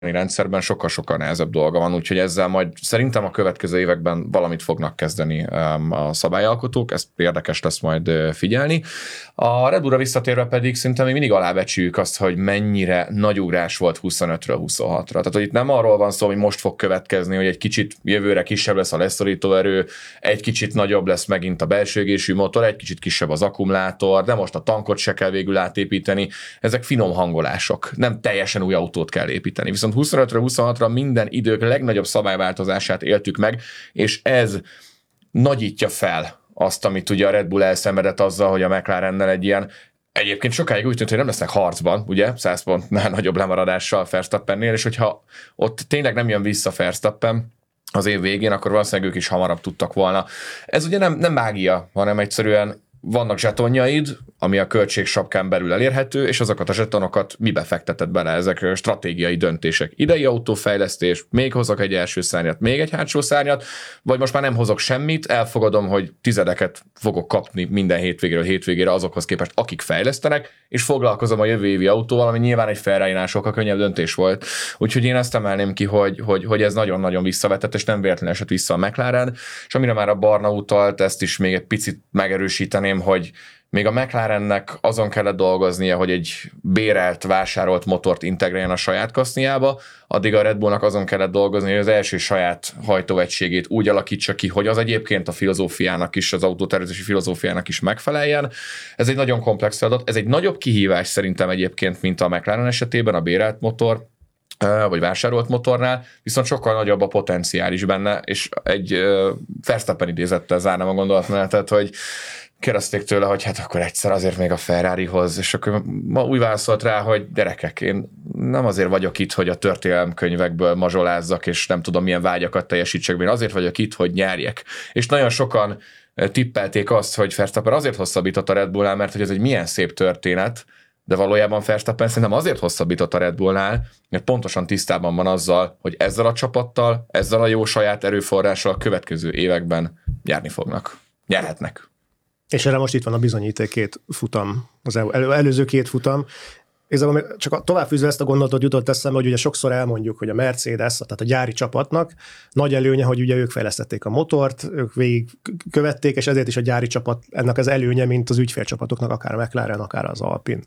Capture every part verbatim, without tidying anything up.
rendszerben sokkal-sokkal nehezebb dolga van, úgyhogy ezzel majd szerintem a következő években valamit fognak kezdeni a szabályalkotók, ezt érdekes lesz majd figyelni. A Red Bullra visszatérve pedig szerintem még mindig alábecsüljük azt, hogy mennyire nagy ugrás volt huszonötről huszonhatra. Tehát, hogy itt nem arról van szó, hogy most fog következni, hogy egy kicsit jövőre kisebb lesz a leszorító erő, egy kicsit nagyobb lesz megint a belső égésű motor, egy kicsit kisebb az akkumulátor, de most a tankot se kell végül átépíteni. Ezek finom hangolások. Nem teljesen új autót kell építeni. Viszont huszonötről huszonhatra minden idők legnagyobb szabályváltozását éltük meg, és ez nagyítja fel azt, amit ugye a Red Bull elszenvedett azzal, hogy a McLarennel egy ilyen, egyébként sokáig úgy tűnt, hogy nem lesznek harcban, ugye, száz pontnál nagyobb lemaradással Verstappennél, és hogyha ott tényleg nem jön vissza Verstappen az év végén, akkor valószínűleg ők is hamarabb tudtak volna. Ez ugye nem, nem mágia, hanem egyszerűen vannak zsetonjaid, ami a költségsapkán belül elérhető, és azokat a zsetonokat mibe fekteted bele, ezek stratégiai döntések. Idei autófejlesztés, még hozok egy első szárnyat, még egy hátsó szárnyat, vagy most már nem hozok semmit, elfogadom, hogy tizedeket fogok kapni minden hétvégéről hétvégére azokhoz képest, akik fejlesztenek, és foglalkozom a jövő évi autóval, ami nyilván egy Ferrari-nál sokkal könnyebb döntés volt. Úgyhogy én ezt emelném ki, hogy, hogy, hogy ez nagyon-nagyon visszavetett, és nem véletlenül esett vissza a McLaren, és amire már a Barna utalt, ezt is még egy picit megerősíteném, hogy még a McLarennek azon kellett dolgoznia, hogy egy bérelt, vásárolt motort integráljon a saját kaszniába, addig a Red Bullnak azon kellett dolgozni, hogy az első saját hajtóegységét úgy alakítsa ki, hogy az egyébként a filozófiának is, az autótervezési filozófiának is megfeleljen. Ez egy nagyon komplex feladat, ez egy nagyobb kihívás szerintem egyébként, mint a McLaren esetében, a bérelt motor, vagy vásárolt motornál, viszont sokkal nagyobb a potenciál is benne, és egy uh, Verstappen idézettel zárnám a gondolatmenetet, hogy kérdezték tőle, hogy hát akkor egyszer azért még a Ferrarihoz, és akkor ma úgy válaszolt rá, hogy gyerekek, én nem azért vagyok itt, hogy a történelemkönyvekből mazsolázzak, és nem tudom milyen vágyakat teljesítsek, én azért vagyok itt, hogy nyerjek. És nagyon sokan tippelték azt, hogy Verstappen azért hosszabbított a Red Bullnál, mert hogy ez egy milyen szép történet, de valójában Verstappen szerintem azért hosszabbított a Red Bullnál, mert pontosan tisztában van azzal, hogy ezzel a csapattal, ezzel a jó saját erőforrással a következő években járni fognak. Nyerhetnek. És erre most itt van a bizonyíték két futam, az el, el, előző két futam. Igazából csak továbbfűzve ezt a gondolatot jutott eszembe, hogy ugye sokszor elmondjuk, hogy a Mercedes, tehát a gyári csapatnak nagy előnye, hogy ugye ők fejlesztették a motort, ők végig követték, és ezért is a gyári csapat ennek az előnye, mint az ügyfélcsapatoknak, akár a McLaren, akár az Alpine.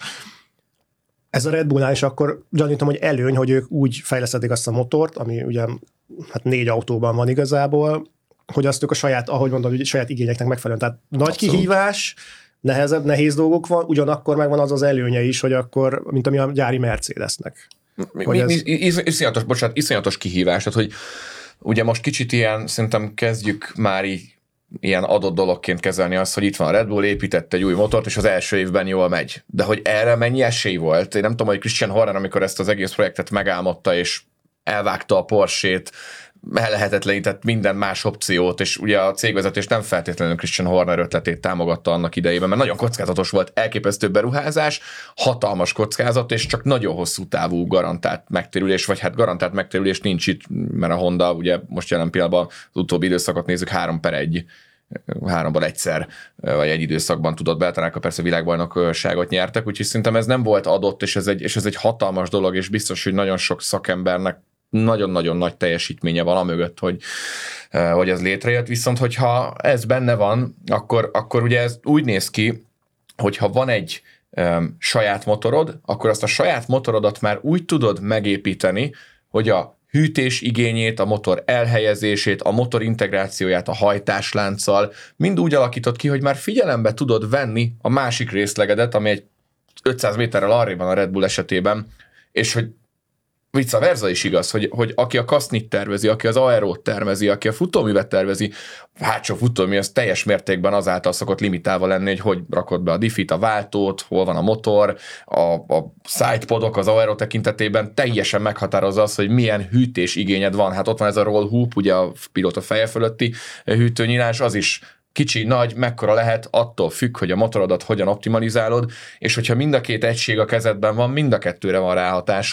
Ez a Red Bullnál is akkor gyanítom, hogy előny, hogy ők úgy fejlesztették azt a motort, ami ugye hát négy autóban van igazából, hogy azt ők a saját, ahogy mondom, a saját igényeknek megfelelően. Tehát nagy Abszolút. Kihívás, nehezebb, nehéz dolgok van, ugyanakkor megvan az az előnye is, hogy akkor, mint ami a gyári Mercedesnek. Mi, mi, ez... is, iszonyatos, bocsánat, iszonyatos kihívás, tehát hogy ugye most kicsit ilyen, szerintem kezdjük már így ilyen adott dologként kezelni azt, hogy itt van a Red Bull, épített egy új motort, és az első évben jól megy. De hogy erre mennyi esély volt? Én nem tudom, hogy Christian Horner, amikor ezt az egész projektet megálmodta, és elvágta a Porsche-t, ellehetetlenített minden más opciót, és ugye a cégvezetés nem feltétlenül Christian Horner ötletét támogatta annak idejében, mert nagyon kockázatos volt, elképesztő beruházás, hatalmas kockázat, és csak nagyon hosszú távú garantált megtérülés, vagy hát garantált megtérülés nincs itt, mert a Honda ugye most jelen pillanatban az utóbbi időszakot nézzük három per egy, háromban egyszer, vagy egy időszakban tudott Beltránkkal persze világbajnokságot nyertek, úgyhogy szerintem ez nem volt adott, és ez egy, és ez egy hatalmas dolog, és biztos, hogy nagyon sok szakembernek nagyon-nagyon nagy teljesítménye van amögött, hogy, hogy ez létrejött, viszont hogyha ez benne van, akkor, akkor ugye ez úgy néz ki, hogyha van egy um, saját motorod, akkor azt a saját motorodat már úgy tudod megépíteni, hogy a hűtés igényét, a motor elhelyezését, a motor integrációját a hajtáslánccal mind úgy alakított ki, hogy már figyelembe tudod venni a másik részlegedet, ami egy ötszáz méterrel arrébb van a Red Bull esetében, és hogy vice versa is igaz, hogy, hogy aki a kasznit tervezi, aki az aerót tervezi, aki a futóművet tervezi, hátsó futómű, az teljes mértékben azáltal szokott limitálva lenni, hogy hogy rakod be a diffit, a váltót, hol van a motor, a, a sidepodok az aero tekintetében teljesen meghatározza az, hogy milyen hűtés igényed van. Hát ott van ez a roll hoop, ugye a pilóta feje fölötti hűtőnyílás, az is kicsi, nagy, mekkora lehet, attól függ, hogy a motorodat hogyan optimalizálod, és hogyha mind a két egység a kezedben van, mind a kettőre van ráhatásod,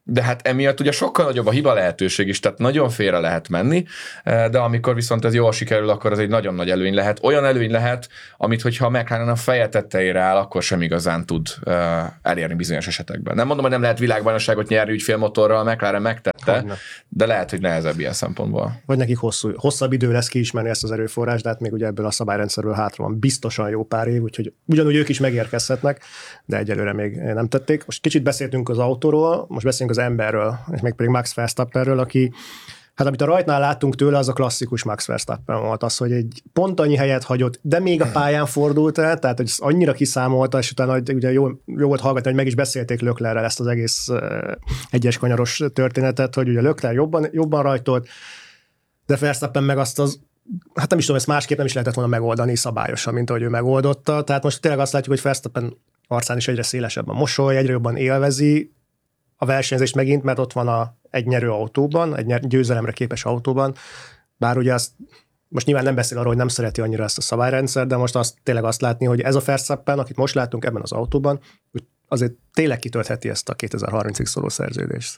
de hát emiatt ugye sokkal nagyobb a hiba lehetőség is, tehát nagyon félre lehet menni, de amikor viszont ez jól sikerül, akkor az egy nagyon nagy előny lehet. Olyan előny lehet, amit hogyha a McLaren a feje tetejére áll, akkor sem igazán tud elérni bizonyos esetekben. Nem mondom, hogy nem lehet világbajnokságot nyerni ügyfélmotorral, a McLaren megtette, Hogyne. de lehet, hogy nehezebb ilyen szempontból. Vagy nekik hosszú, hosszabb idő lesz kiismerni ezt az erőforrást, de hát még ugye ebből a szabályrendszerből hátra van biztosan jó pár év, úgyhogy ugyanúgy ők is megérkezhetnek, de egyelőre még nem tették. Most kicsit beszéltünk az autóról, most beszélünk az emberről, és még pedig Max Verstappenről, aki, hát amit a rajtnál láttunk tőle, az a klasszikus Max Verstappen volt, az, hogy egy pont annyi helyet hagyott, de még a pályán fordult el, tehát hogy annyira kiszámolta, és utána ugye jó, jó volt hallgatni, hogy meg is beszélték Leclerrel ezt az egész egyes kanyaros történetet, hogy ugye Leclerc jobban, jobban rajtolt, de Verstappen meg azt az, hát nem is tudom, ezt másképp nem is lehetett volna megoldani szabályosan, mint ahogy ő megoldotta. Tehát most tényleg azt látjuk, hogy Verstappen arcán is egyre szélesebb a mosoly, egyre jobban élvezi a versenyzést megint, mert ott van a, egy nyerő autóban, egy nyer, győzelemre képes autóban, bár ugye azt, most nyilván nem beszél arról, hogy nem szereti annyira ezt a szabályrendszer, de most azt, tényleg azt látni, hogy ez a Verstappen, akit most látunk ebben az autóban, azért tényleg kitöltheti ezt a kétezer-harmincig szóló szerződést.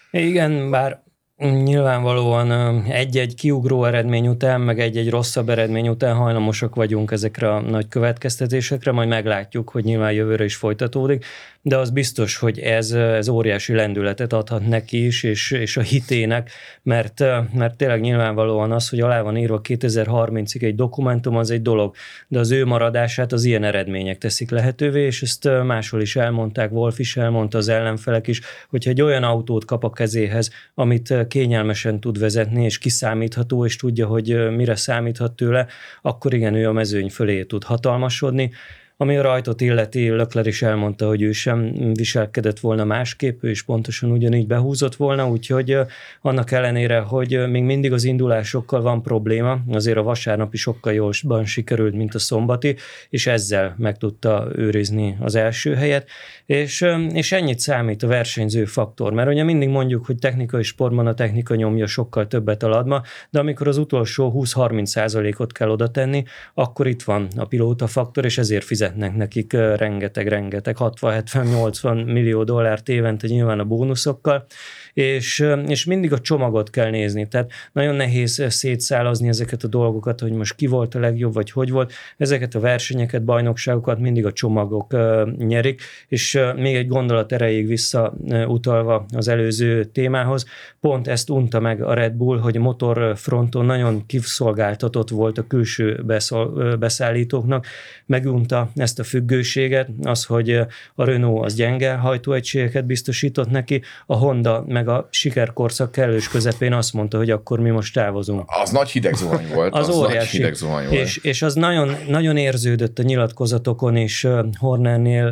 Igen, bár nyilvánvalóan egy-egy kiugró eredmény után, meg egy-egy rosszabb eredmény után hajlamosak vagyunk ezekre a nagy következtetésekre, majd meglátjuk, hogy nyilván jövőre is folytatódik, de az biztos, hogy ez, ez óriási lendületet adhat neki is, és, és a hitének, mert, mert tényleg nyilvánvalóan az, hogy alá van írva kétezer-harmincig egy dokumentum, az egy dolog, de az ő maradását az ilyen eredmények teszik lehetővé, és ezt máshol is elmondták, Wolf is elmondta, az ellenfelek is, hogyha egy olyan autót kap a kezéhez, amit kényelmesen tud vezetni, és kiszámítható, és tudja, hogy mire számíthat tőle, akkor igen, ő a mezőny fölé tud hatalmasodni. Ami a rajtot illeti, Leclerc is elmondta, hogy ő sem viselkedett volna másképp, ő is pontosan ugyanígy behúzott volna, úgyhogy annak ellenére, hogy még mindig az indulásokkal van probléma, azért a vasárnapi sokkal jobban sikerült, mint a szombati, és ezzel meg tudta őrizni az első helyet, és, és ennyit számít a versenyző faktor, mert ugye mindig mondjuk, hogy technikai sportban a technika nyomja sokkal többet a ladba, de amikor az utolsó húsz-harminc százalékot kell oda tenni, akkor itt van a pilóta faktor, és ezért fizet nekik rengeteg-rengeteg hatvan-hetven-nyolcvan millió dollárt évente nyilván a bónuszokkal, és, és mindig a csomagot kell nézni, tehát nagyon nehéz szétszálazni ezeket a dolgokat, hogy most ki volt a legjobb, vagy hogy volt. Ezeket a versenyeket, bajnokságokat mindig a csomagok nyerik, és még egy gondolat erejéig visszautalva az előző témához, pont ezt unta meg a Red Bull, hogy a motorfronton nagyon kiszolgáltatott volt a külső beszállítóknak, megunta ezt a függőséget, az, hogy a Renault az gyenge hajtóegységeket biztosított neki, a Honda meg a sikerkorszak kellős közepén azt mondta, hogy akkor mi most távozunk. Az nagy hideg zuhany volt. Az, az óriási. Nagy hideg zuhany volt. És, és az nagyon, nagyon érződött a nyilatkozatokon is Hornernél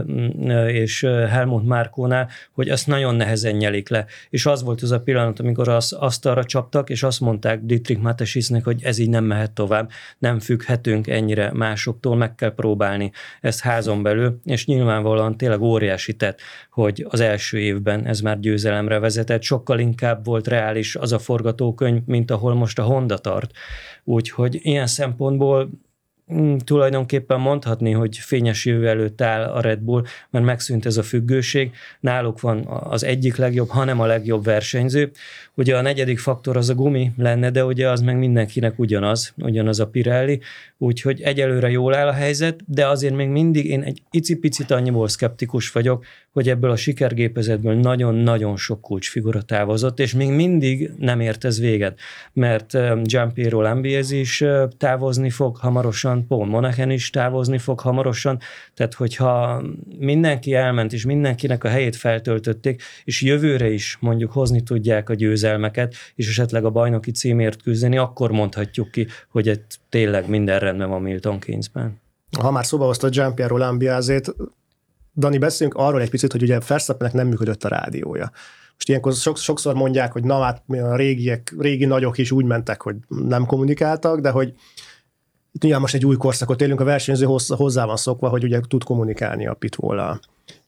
és Helmut Markónál, hogy azt nagyon nehezen nyelik le. És az volt az a pillanat, amikor az asztalra csaptak, és azt mondták Dietrich Matesisnek, hogy ez így nem mehet tovább, nem függhetünk ennyire másoktól, meg kell próbálni ezt házon belül, és nyilvánvalóan tényleg óriási tett, hogy az első évben ez már győzelemre vezetett, sokkal inkább volt reális az a forgatókönyv, mint ahol most a Honda tart. Úgyhogy ilyen szempontból tulajdonképpen mondhatni, hogy fényes jövő előtt áll a Red Bull, mert megszűnt ez a függőség. Náluk van az egyik legjobb, hanem a legjobb versenyző. Ugye a negyedik faktor az a gumi lenne, de ugye az meg mindenkinek ugyanaz, ugyanaz a Pirelli, úgyhogy egyelőre jól áll a helyzet, de azért még mindig én egy icipicit annyiból szkeptikus vagyok, hogy ebből a sikergépezetből nagyon-nagyon sok kulcsfigura távozott, és még mindig nem ért ez véget, mert Gianpiero Lambiase is távozni fog hamarosan, Paul Monahan is távozni fog hamarosan, tehát hogyha mindenki elment, és mindenkinek a helyét feltöltötték, és jövőre is mondjuk hozni tudják a győzelmeket, és esetleg a bajnoki címért küzdeni, akkor mondhatjuk ki, hogy ez tényleg minden rendben van Milton Keynesben. Ha már szóba hozta Gianpiero Lambiasét, Dani, beszéljünk arról egy picit, hogy ugye Verstappennek nem működött a rádiója. Most ilyenkor sokszor mondják, hogy na hát a régiek, régi nagyok is úgy mentek, hogy nem kommunikáltak, de hogy itt nyilván most egy új korszakot élünk, a versenyző hozzá van szokva, hogy ugye tud kommunikálni a pitwall-al.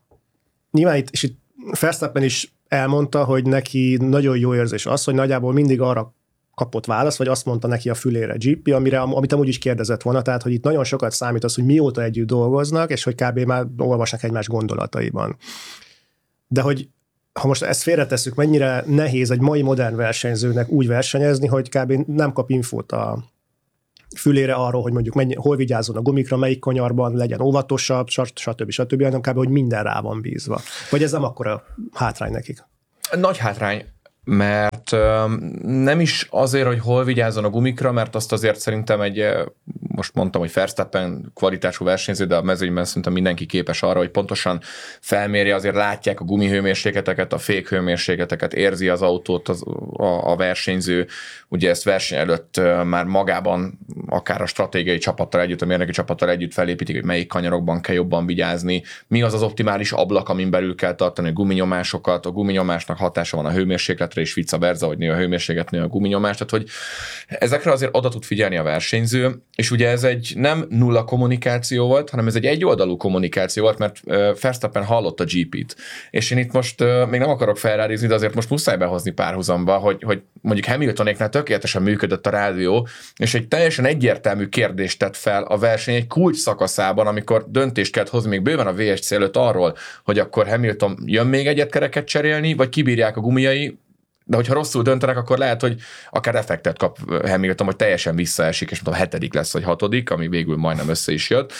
Nyilván itt, és itt Verstappen is elmondta, hogy neki nagyon jó érzés az, hogy nagyjából mindig arra kapott választ, vagy azt mondta neki a fülére gé pé, amire, amit amúgy is kérdezett volna, tehát hogy itt nagyon sokat számít az, hogy mióta együtt dolgoznak, és hogy kb. Már olvasnak egymás gondolataiban. De hogy ha most ezt félretesszük, mennyire nehéz egy mai modern versenyzőnek úgy versenyezni, hogy kb. Nem kap infót a fülére arról, hogy mondjuk mennyi, hol vigyázzon a gumikra, melyik kanyarban, legyen óvatosabb, stb. stb., hanem kb. Hogy minden rá van bízva. Vagy ez nem akkora hátrány nekik? Nagy hátrány, mert nem is azért, hogy hol vigyázzon a gumikra, mert azt azért szerintem egy, most mondtam, hogy Verstappen kvalitású versenyző, de a mezőnyben szerintem mindenki képes arra, hogy pontosan felmérje, azért látják a gumihőmérsékleteket, a fékhőmérsékleteket, érzi az autót az, a, a versenyző, ugye ezt verseny előtt már magában akár a stratégiai csapattal együtt, a mérnöki csapattal együtt felépítik, hogy melyik kanyarokban kell jobban vigyázni, mi az az optimális ablak, amin belül kell tartani a guminyomásokat, a guminyomásnak hatása van a hőmérsékletre, és vice versa, hogy nő a hőmérséklet, nő a guminyomás, tehát hogy ezekre azért oda tud figyelni a versenyző, és ugye ez egy nem nulla kommunikáció volt, hanem ez egy egyoldalú kommunikáció volt, mert Verstappen hallott a gé pét. És én itt most még nem akarok felrádizni, de azért most muszáj behozni párhuzamba, hogy, hogy mondjuk Hamiltonéknál tökéletesen működött a rádió, és egy teljesen egyértelmű kérdést tett fel a verseny egy kulcs szakaszában, amikor döntést kellett hozni még bőven a vé es cé előtt arról, hogy akkor Hamilton jön még egyet kereket cserélni, vagy kibírják a gumiai, de hogyha rosszul döntenek, akkor lehet, hogy akár effektet kap Hamilton, hogy teljesen visszaesik, és mondom, hetedik lesz, vagy hatodik, ami végül majdnem össze is jött.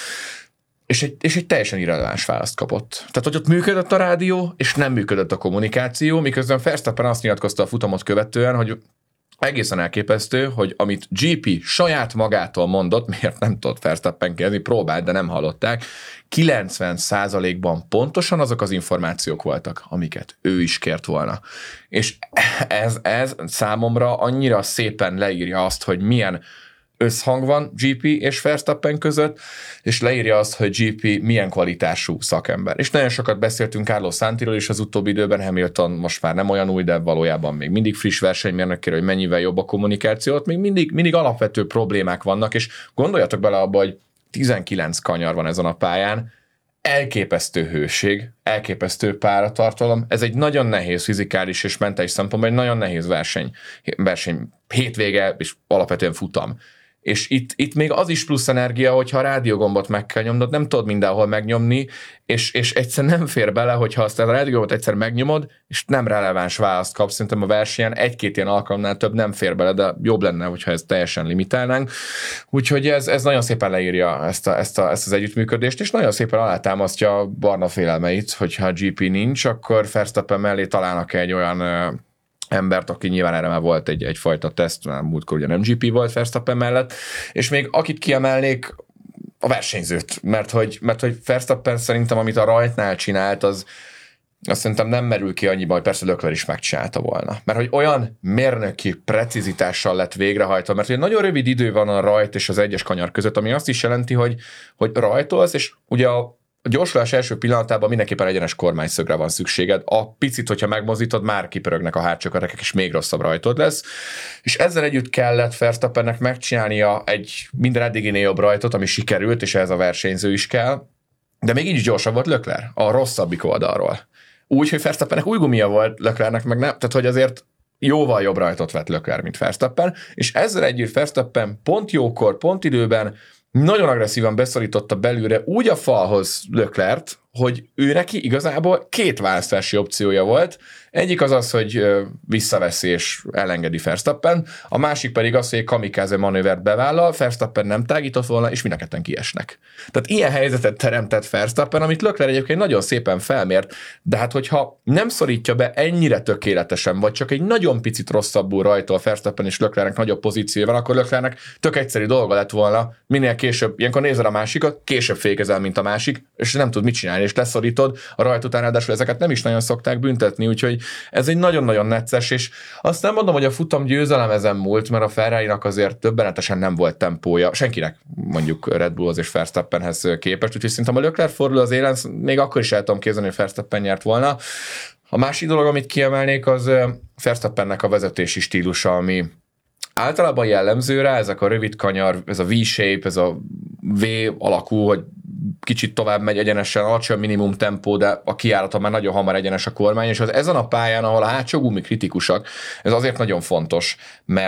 És egy, és egy teljesen irreleváns választ kapott. Tehát, hogy ott működött a rádió, és nem működött a kommunikáció, miközben Verstappen azt nyilatkozta a futamot követően, hogy egészen elképesztő, hogy amit gé pé saját magától mondott, miért nem tudott Verstappen kérdezni, próbált, de nem hallották, kilencven százalékban pontosan azok az információk voltak, amiket ő is kért volna. És ez, ez számomra annyira szépen leírja azt, hogy milyen összhang van gé pé és Verstappen között, és leírja azt, hogy gé pé milyen kvalitású szakember. És nagyon sokat beszéltünk Carlos Sainzról is az utóbbi időben, Hamilton most már nem olyan új, de valójában még mindig friss versenymérnökkéről, hogy mennyivel jobb a kommunikációt, még mindig, mindig alapvető problémák vannak, és gondoljatok bele abba, hogy tizenkilenc kanyar van ezen a pályán, elképesztő hőség, elképesztő páratartalom, ez egy nagyon nehéz fizikális és mentális szempontból, egy nagyon nehéz verseny, verseny hétvége és alapvetően futam. És itt, itt még az is plusz energia, hogyha a rádiógombot meg kell nyomnod, nem tudod mindenhol megnyomni, és, és egyszer nem fér bele, hogyha azt a rádiógombot egyszer megnyomod, és nem releváns választ kapsz, szerintem a versenyen egy-két ilyen alkalomnál több nem fér bele, de jobb lenne, hogyha ezt teljesen limitálnánk. Úgyhogy ez, ez nagyon szépen leírja ezt, a, ezt, a, ezt az együttműködést, és nagyon szépen alátámasztja a barna félelmeit, hogyha a gé pé nincs, akkor Verstappen mellé találnak egy olyan embert, aki nyilván erre már volt egy, egyfajta teszt, már múltkor ugye nem gé pé volt Verstappen mellett, és még akit kiemelnék, a versenyzőt, mert hogy, mert hogy Verstappen szerintem, amit a rajtnál csinált, az azt szerintem nem merül ki annyiban, hogy persze Leclerc is megcsinálta volna. Mert hogy olyan mérnöki precizitással lett végrehajtva, mert hogy nagyon rövid idő van a rajt és az egyes kanyar között, ami azt is jelenti, hogy, hogy rajtolsz, és ugye a A gyorsulás első pillanatában mindenképpen egyenes kormányszögre van szükséged. A picit, hogyha megmozdítod, már kipörögnek a hátsó kerekek, és még rosszabb rajtod lesz. És ezzel együtt kellett Verstappennek megcsinálnia egy minden eddiginél jobb rajtot, ami sikerült, és ez a versenyző is kell. De még így is gyorsabb volt Leclerc a rosszabbik oldalról. Úgy, hogy Verstappennek új gumia volt, Leclercnek meg nem. Tehát, hogy azért jóval jobb rajtot vett Leclerc, mint Verstappen, és ezzel együtt Verstappen pont jókor, pont időben nagyon agresszívan beszorította belülre úgy a falhoz Leclerc, hogy ő neki igazából két választási opciója volt. Egyik az az, hogy visszaveszi és elengedi Verstappen, a másik pedig az, hogy egy kamikáze manővert bevállal, Verstappen nem tágított volna, és mind a ketten kiesnek. Tehát ilyen helyzetet teremtett Verstappen, amit Leclerc egyébként nagyon szépen felmért, de hát hogyha nem szorítja be ennyire tökéletesen, vagy csak egy nagyon picit rosszabbul rajtol Verstappen és Leclercnek nagyobb pozíciója van, akkor Leclercnek tök egyszerű dolga lett volna, minél később, ilyenkor nézed a másikat, később fékezel, mint a másik, és nem tud mit csinálni, és leszorítod a rajt után, ráadásul ezeket nem is nagyon szokták büntetni, úgyhogy ez egy nagyon-nagyon necces, és azt nem mondom, hogy a futam győzelem ezen múlt, mert a Ferrari-nak azért többenetesen nem volt tempója, senkinek mondjuk Red Bullhoz és Verstappenhez képest, úgyhogy szerintem a Leclerc fordul az élen, még akkor is el tudom képzelni, hogy Verstappen nyert volna. A másik dolog, amit kiemelnék, az Verstappennek a vezetési stílusa, ami általában jellemző rá, ezek a rövid kanyar, ez a V-shape, ez a V alakú, hogy kicsit tovább megy egyenesen, alacsony minimum tempó, de a kijárata már nagyon hamar egyenes a kormány, és az ezen a pályán, ahol a hátsó gumi kritikusak, ez azért nagyon fontos, mert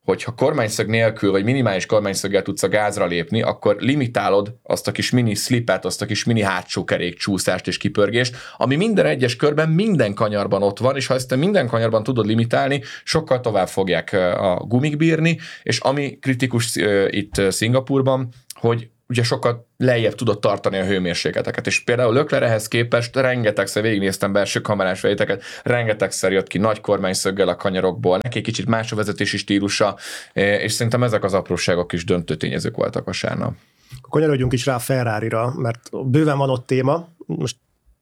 hogyha kormányszög nélkül, vagy minimális kormányszöggel tudsz a gázra lépni, akkor limitálod azt a kis mini slipet, azt a kis mini hátsó kerék csúszást és kipörgést, ami minden egyes körben minden kanyarban ott van, és ha ezt te minden kanyarban tudod limitálni, sokkal tovább fogják a gumik bírni, és ami kritikus itt Szingapurban, hogy ugye sokkal lejjebb tudod tartani a hőmérsékleteket, és például Leclerc ehhez képest rengetegszer végignéztem belső kamerás fejteket, rengetegszer jött ki nagy kormányszöggel a kanyarokból, neki egy kicsit más a vezetési stílusa, és szerintem ezek az apróságok is döntő tényezők voltak vasárnap. Kanyarodjunk is rá a Ferrarira, mert bőven van ott téma. Most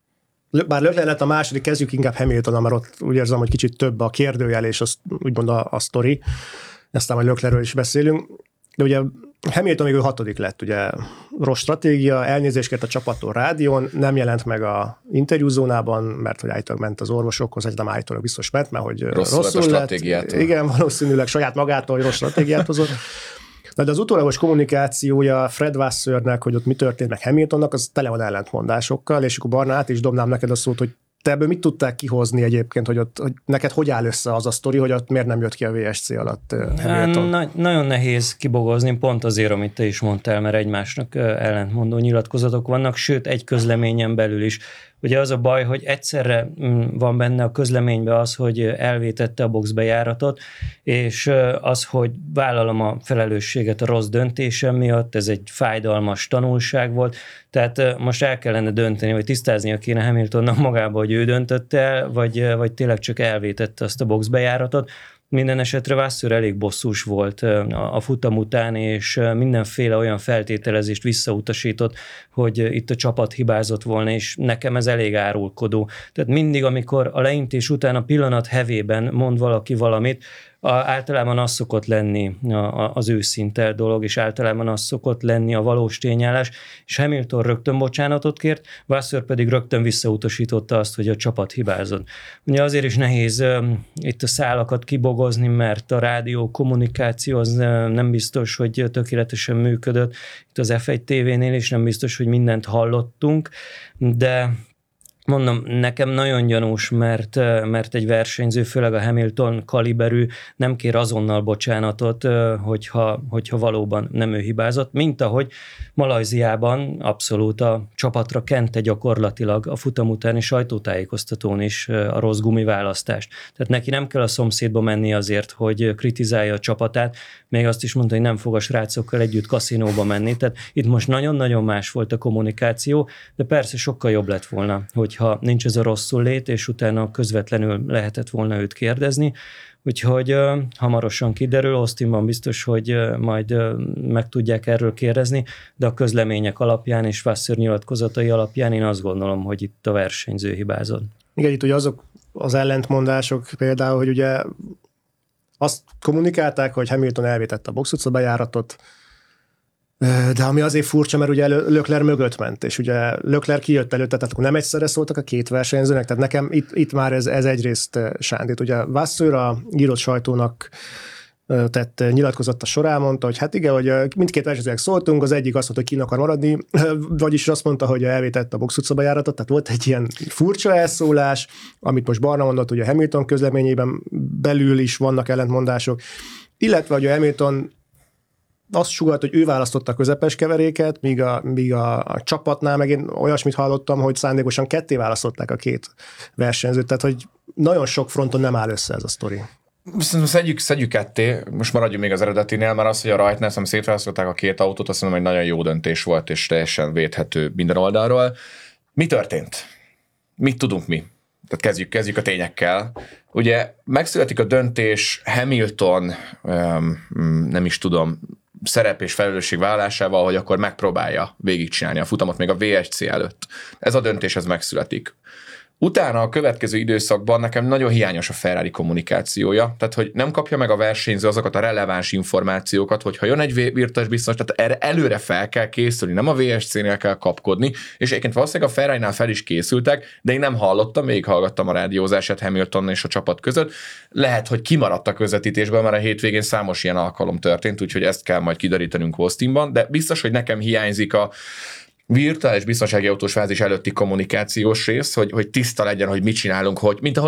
bár Leclerc lett a második, kezdjük inkább Hamiltonnal, mert ott úgy érzem, hogy kicsit több a kérdőjel, és az, úgymond a, a sztori. Aztán majd Leclercről is beszélünk. De ugye Hamilton még ő hatodik lett, ugye rossz stratégia, elnézést kért a csapattól rádión, nem jelent meg a interjúzónában, mert hogy állítólag ment az orvosokhoz, vagy nem állítólag biztos ment, mert hogy rosszul, rosszul lett. Stratégiát. Igen, valószínűleg saját magától, hogy rossz stratégiát hozott. De az utólagos kommunikációja Fred Vassörnek, hogy ott mi történt meg Hamiltonnak, az tele van ellentmondásokkal, és akkor Barna, át is dobnám neked a szót, hogy te ebből mit tudták kihozni egyébként, hogy ott hogy neked hogy áll össze az a sztori, hogy ott miért nem jött ki a vé es cé alatt Hamilton? Na, nagyon nehéz kibogozni, pont azért, amit te is mondtál, mert egymásnak ellentmondó nyilatkozatok vannak, sőt, egy közleményen belül is. Ugye az a baj, hogy egyszerre van benne a közleményben az, hogy elvétette a boxbejáratot, és az, hogy vállalom a felelősséget a rossz döntésem miatt, ez egy fájdalmas tanulság volt, tehát most el kellene dönteni, vagy tisztáznia kéne Hamiltonnak magába, hogy ő döntött el, vagy, vagy tényleg csak elvétette azt a boxbejáratot. Minden esetre Vasseur elég bosszús volt a futam után, és mindenféle olyan feltételezést visszautasított, hogy itt a csapat hibázott volna, és nekem ez elég árulkodó. Tehát mindig, amikor a leintés után a pillanat hevében mond valaki valamit, A, általában az szokott lenni a, a, az őszinte dolog, és általában az szokott lenni a valós tényállás, és Hamilton rögtön bocsánatot kért, Vasseur pedig rögtön visszautasította azt, hogy a csapat hibázott. Ugye azért is nehéz uh, itt a szálakat kibogozni, mert a rádió kommunikáció az uh, nem biztos, hogy tökéletesen működött. Itt az ef egy té vénél is nem biztos, hogy mindent hallottunk, de mondom, nekem nagyon gyanús, mert, mert egy versenyző, főleg a Hamilton kaliberű nem kér azonnal bocsánatot, hogyha, hogyha valóban nem ő hibázott, mint ahogy Malajziában abszolút a csapatra kente gyakorlatilag a futam utáni sajtótájékoztatón is a rossz gumiválasztást. Tehát neki nem kell a szomszédba menni azért, hogy kritizálja a csapatát, még azt is mondta, hogy nem fog a srácokkal együtt kaszinóba menni. Tehát itt most nagyon-nagyon más volt a kommunikáció, de persze sokkal jobb lett volna, hogyha nincs ez a rosszul lét, és utána közvetlenül lehetett volna őt kérdezni. Úgyhogy uh, hamarosan kiderül, Austinban biztos, hogy uh, majd uh, meg tudják erről kérdezni, de a közlemények alapján és Vasseur nyilatkozatai alapján én azt gondolom, hogy itt a versenyző hibázott. Igen, itt ugye azok az ellentmondások például, hogy ugye azt kommunikálták, hogy Hamilton elvétette a box utca bejáratot, de ami azért furcsa, mert ugye Leclerc mögött ment, és ugye Leclerc kijött előtte, tehát akkor nem egyszerre szóltak a két versenyzőnek, tehát nekem itt, itt már ez, ez egyrészt sándít. Ugye Vasseur a írott sajtónak tett nyilatkozatta során mondta, hogy hát igen, hogy mindkét versenyzőnek szóltunk, az egyik azt mondta, hogy ki akar maradni, vagyis azt mondta, hogy elvétette a box utca bejáratot, tehát volt egy ilyen furcsa elszólás, amit most Barna mondott, ugye Hamilton közleményében belül is vannak ellentmondások, illetve hogy a Hamilton azt sugalt, hogy ő választotta a közepes keveréket, míg a, míg a, a csapatnál meg én olyasmit hallottam, hogy szándékosan ketté választották a két versenyzőt, tehát hogy nagyon sok fronton nem áll össze ez a sztori. Szedjük, szedjük ketté, most maradjunk még az eredetinél, mert az, hogy a Reutner szétválasztották a két autót, azt mondom, hogy nagyon jó döntés volt, és teljesen védhető minden oldalról. Mi történt? Mit tudunk mi? Tehát kezdjük, kezdjük a tényekkel. Ugye megszületik a döntés Hamilton, nem is tudom, szerep és felelősségvállalásával, hogy akkor megpróbálja végigcsinálni a futamot még a vé es cé előtt. Ez a döntés, ez megszületik. Utána a következő időszakban nekem nagyon hiányos a Ferrari kommunikációja, tehát hogy nem kapja meg a versenyző azokat a releváns információkat, hogyha jön egy virtuális biztos, tehát erre előre fel kell készülni, nem a vé es cé-nél kell kapkodni, és egyébként valószínűleg a Ferrari-nál fel is készültek, de én nem hallottam, végighallgattam a rádiózását Hamilton és a csapat között. Lehet, hogy kimaradt a közvetítésben, mert a hétvégén számos ilyen alkalom történt, úgyhogy ezt kell majd kiderítenünk Austinban, de biztos, hogy nekem hiányzik a virtuális biztonsági autós fázis előtti kommunikációs rész, hogy, hogy tiszta legyen, hogy mit csinálunk, hogy, mint ahogy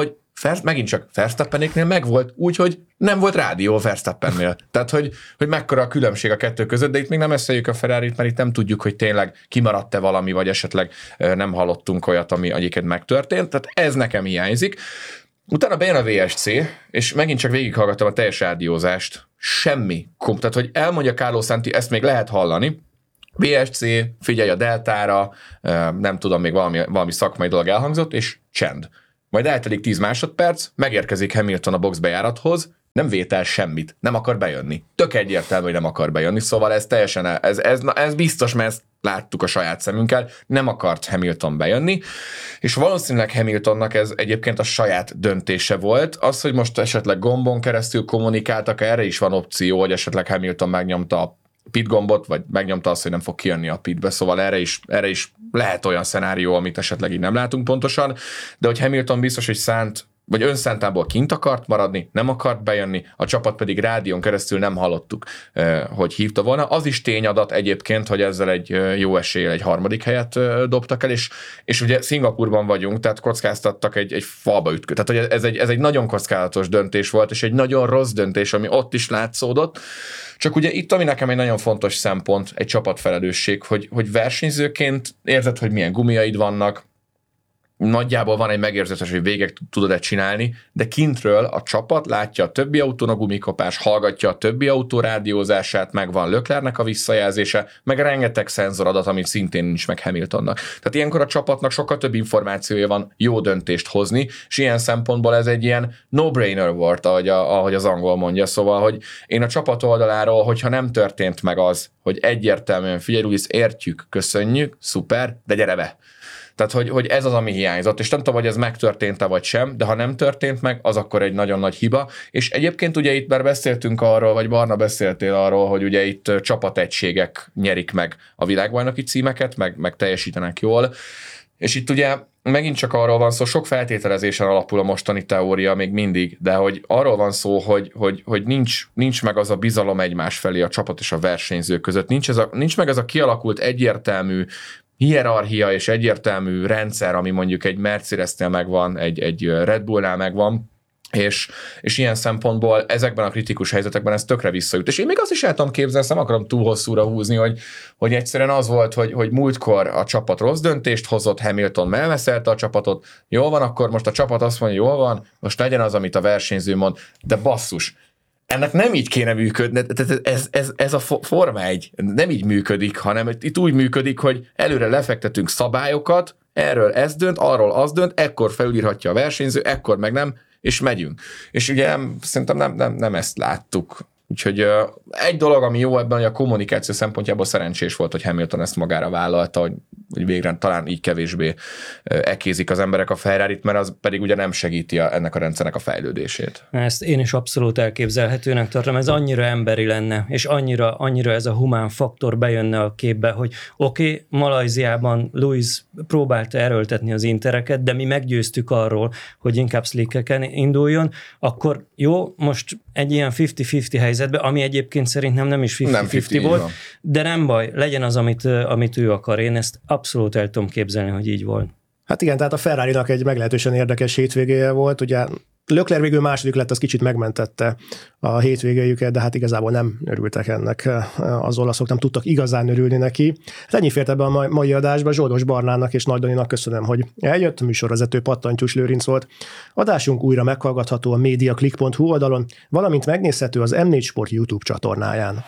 First, megint csak Verstappenéknél megvolt úgy, hogy nem volt rádió Verstappennél. Tehát, hogy, hogy mekkora a különbség a kettő között, de itt még nem összejük a Ferrarit, mert itt nem tudjuk, hogy tényleg kimaradt-e valami, vagy esetleg nem hallottunk olyat, ami egyébként megtörtént. Tehát ez nekem hiányzik. Utána bejön a vé es cé, és megint csak végighallgattam a teljes rádiózást. Semmi. Tehát, hogy elmondja Carlo Santi, ezt még lehet hallani. vé es cé, figyelj a deltára, nem tudom, még valami, valami szakmai dolog elhangzott, és csend. Majd eltelik tíz másodperc, megérkezik Hamilton a boxbejárathoz, nem vétel semmit, nem akar bejönni. Tök egyértelmű, hogy nem akar bejönni, szóval ez teljesen, ez, ez, ez biztos, mert ezt láttuk a saját szemünkkel, nem akart Hamilton bejönni, és valószínűleg Hamiltonnak ez egyébként a saját döntése volt. Az, hogy most esetleg gombon keresztül kommunikáltak, erre is van opció, hogy esetleg Hamilton megnyomta a pit gombot, vagy megnyomta azt, hogy nem fog kijönni a pitbe, szóval erre is, erre is lehet olyan szenárió, amit esetleg így nem látunk pontosan, de hogy Hamilton biztos, hogy szánt, vagy önszántából kint akart maradni, nem akart bejönni, a csapat pedig rádión keresztül nem hallottuk, hogy hívta volna. Az is tényadat egyébként, hogy ezzel egy jó eséllyel egy harmadik helyet dobtak el, és, és ugye Szingapurban vagyunk, tehát kockáztattak egy, egy falba ütközést. Tehát hogy ez egy, ez egy nagyon kockázatos döntés volt, és egy nagyon rossz döntés, ami ott is látszódott. Csak ugye itt, ami nekem egy nagyon fontos szempont, egy csapatfelelősség, hogy, hogy versenyzőként érzed, hogy milyen gumiaid vannak, nagyjából van egy megérzetes, hogy végig tudod-e csinálni, de kintről a csapat látja a többi autón a gumikopás, hallgatja a többi autó rádiózását, meg van Leclercnek a visszajelzése, meg rengeteg szenzoradat, amit szintén nincs meg Hamiltonnak. Tehát ilyenkor a csapatnak sokkal több információja van jó döntést hozni, és ilyen szempontból ez egy ilyen no-brainer volt, ahogy, a, ahogy az angol mondja. Szóval, hogy én a csapat oldaláról, hogyha nem történt meg az, hogy egyértelműen figyelj, Luis, értjük, köszönjük, szuper, de gyere be. Tehát, hogy, hogy ez az, ami hiányzott, és nem tudom, hogy ez megtörtént-e vagy sem, de ha nem történt meg, az akkor egy nagyon nagy hiba. És egyébként ugye itt már beszéltünk arról, vagy Barna beszéltél arról, hogy ugye itt csapategységek nyerik meg a világbajnoki címeket, meg, meg teljesítenek jól. És itt ugye megint csak arról van szó, sok feltételezésen alapul a mostani teória még mindig, de hogy arról van szó, hogy, hogy, hogy nincs, nincs meg az a bizalom egymás felé a csapat és a versenyző között, nincs, ez a, nincs meg ez a kialakult egyértelmű hierarchia és egyértelmű rendszer, ami mondjuk egy Mercedesnél megvan, egy, egy Red Bullnál megvan, és, és ilyen szempontból ezekben a kritikus helyzetekben ez tökre visszajut. És én még azt is el tudom képzelni, nem akarom túl hosszúra húzni, hogy, hogy egyszerűen az volt, hogy, hogy múltkor a csapat rossz döntést hozott, Hamilton elveszelte a csapatot, jól van, akkor most a csapat azt mondja, jól van, most legyen az, amit a versenyző mond, de basszus, ennek nem így kéne működni, ez, ez, ez a Forma egy nem így működik, hanem itt úgy működik, hogy előre lefektetünk szabályokat, erről ez dönt, arról az dönt, ekkor felülírhatja a versenyző, ekkor meg nem, és megyünk. És ugye szerintem nem, nem, nem ezt láttuk. Úgyhogy uh, egy dolog, ami jó ebben, hogy a kommunikáció szempontjából szerencsés volt, hogy Hamilton ezt magára vállalta, hogy, hogy végre talán így kevésbé uh, ekézik az emberek a Ferrarit, mert az pedig ugye nem segíti a, ennek a rendszernek a fejlődését. Ezt én is abszolút elképzelhetőnek tartom, ez annyira emberi lenne, és annyira, annyira ez a humán faktor bejönne a képbe, hogy oké, okay, Malajziában Lewis próbálta erőltetni az intereket, de mi meggyőztük arról, hogy inkább slickeken induljon, akkor jó, most egy ilyen fifty-fifty helyzetben, ami egyébként szerintem nem is fifty-fifty volt, van. De nem baj, legyen az, amit, amit ő akar. Én ezt abszolút el tudom képzelni, hogy így volt. Hát igen, tehát a Ferrarinak egy meglehetősen érdekes hétvégéje volt, ugye Leclerc végül második lett, az kicsit megmentette a hétvégéjüket, de hát igazából nem örültek ennek. Az olaszok nem tudtak igazán örülni neki. Hát ennyi fért ebben a mai adásban. Zsoldos Barnának és Nagy Daninak köszönöm, hogy eljött. Műsorvezető Pattantyús Lőrinc volt. Adásunk újra meghallgatható a mediaclick pont hu oldalon, valamint megnézhető az em négy Sport YouTube csatornáján.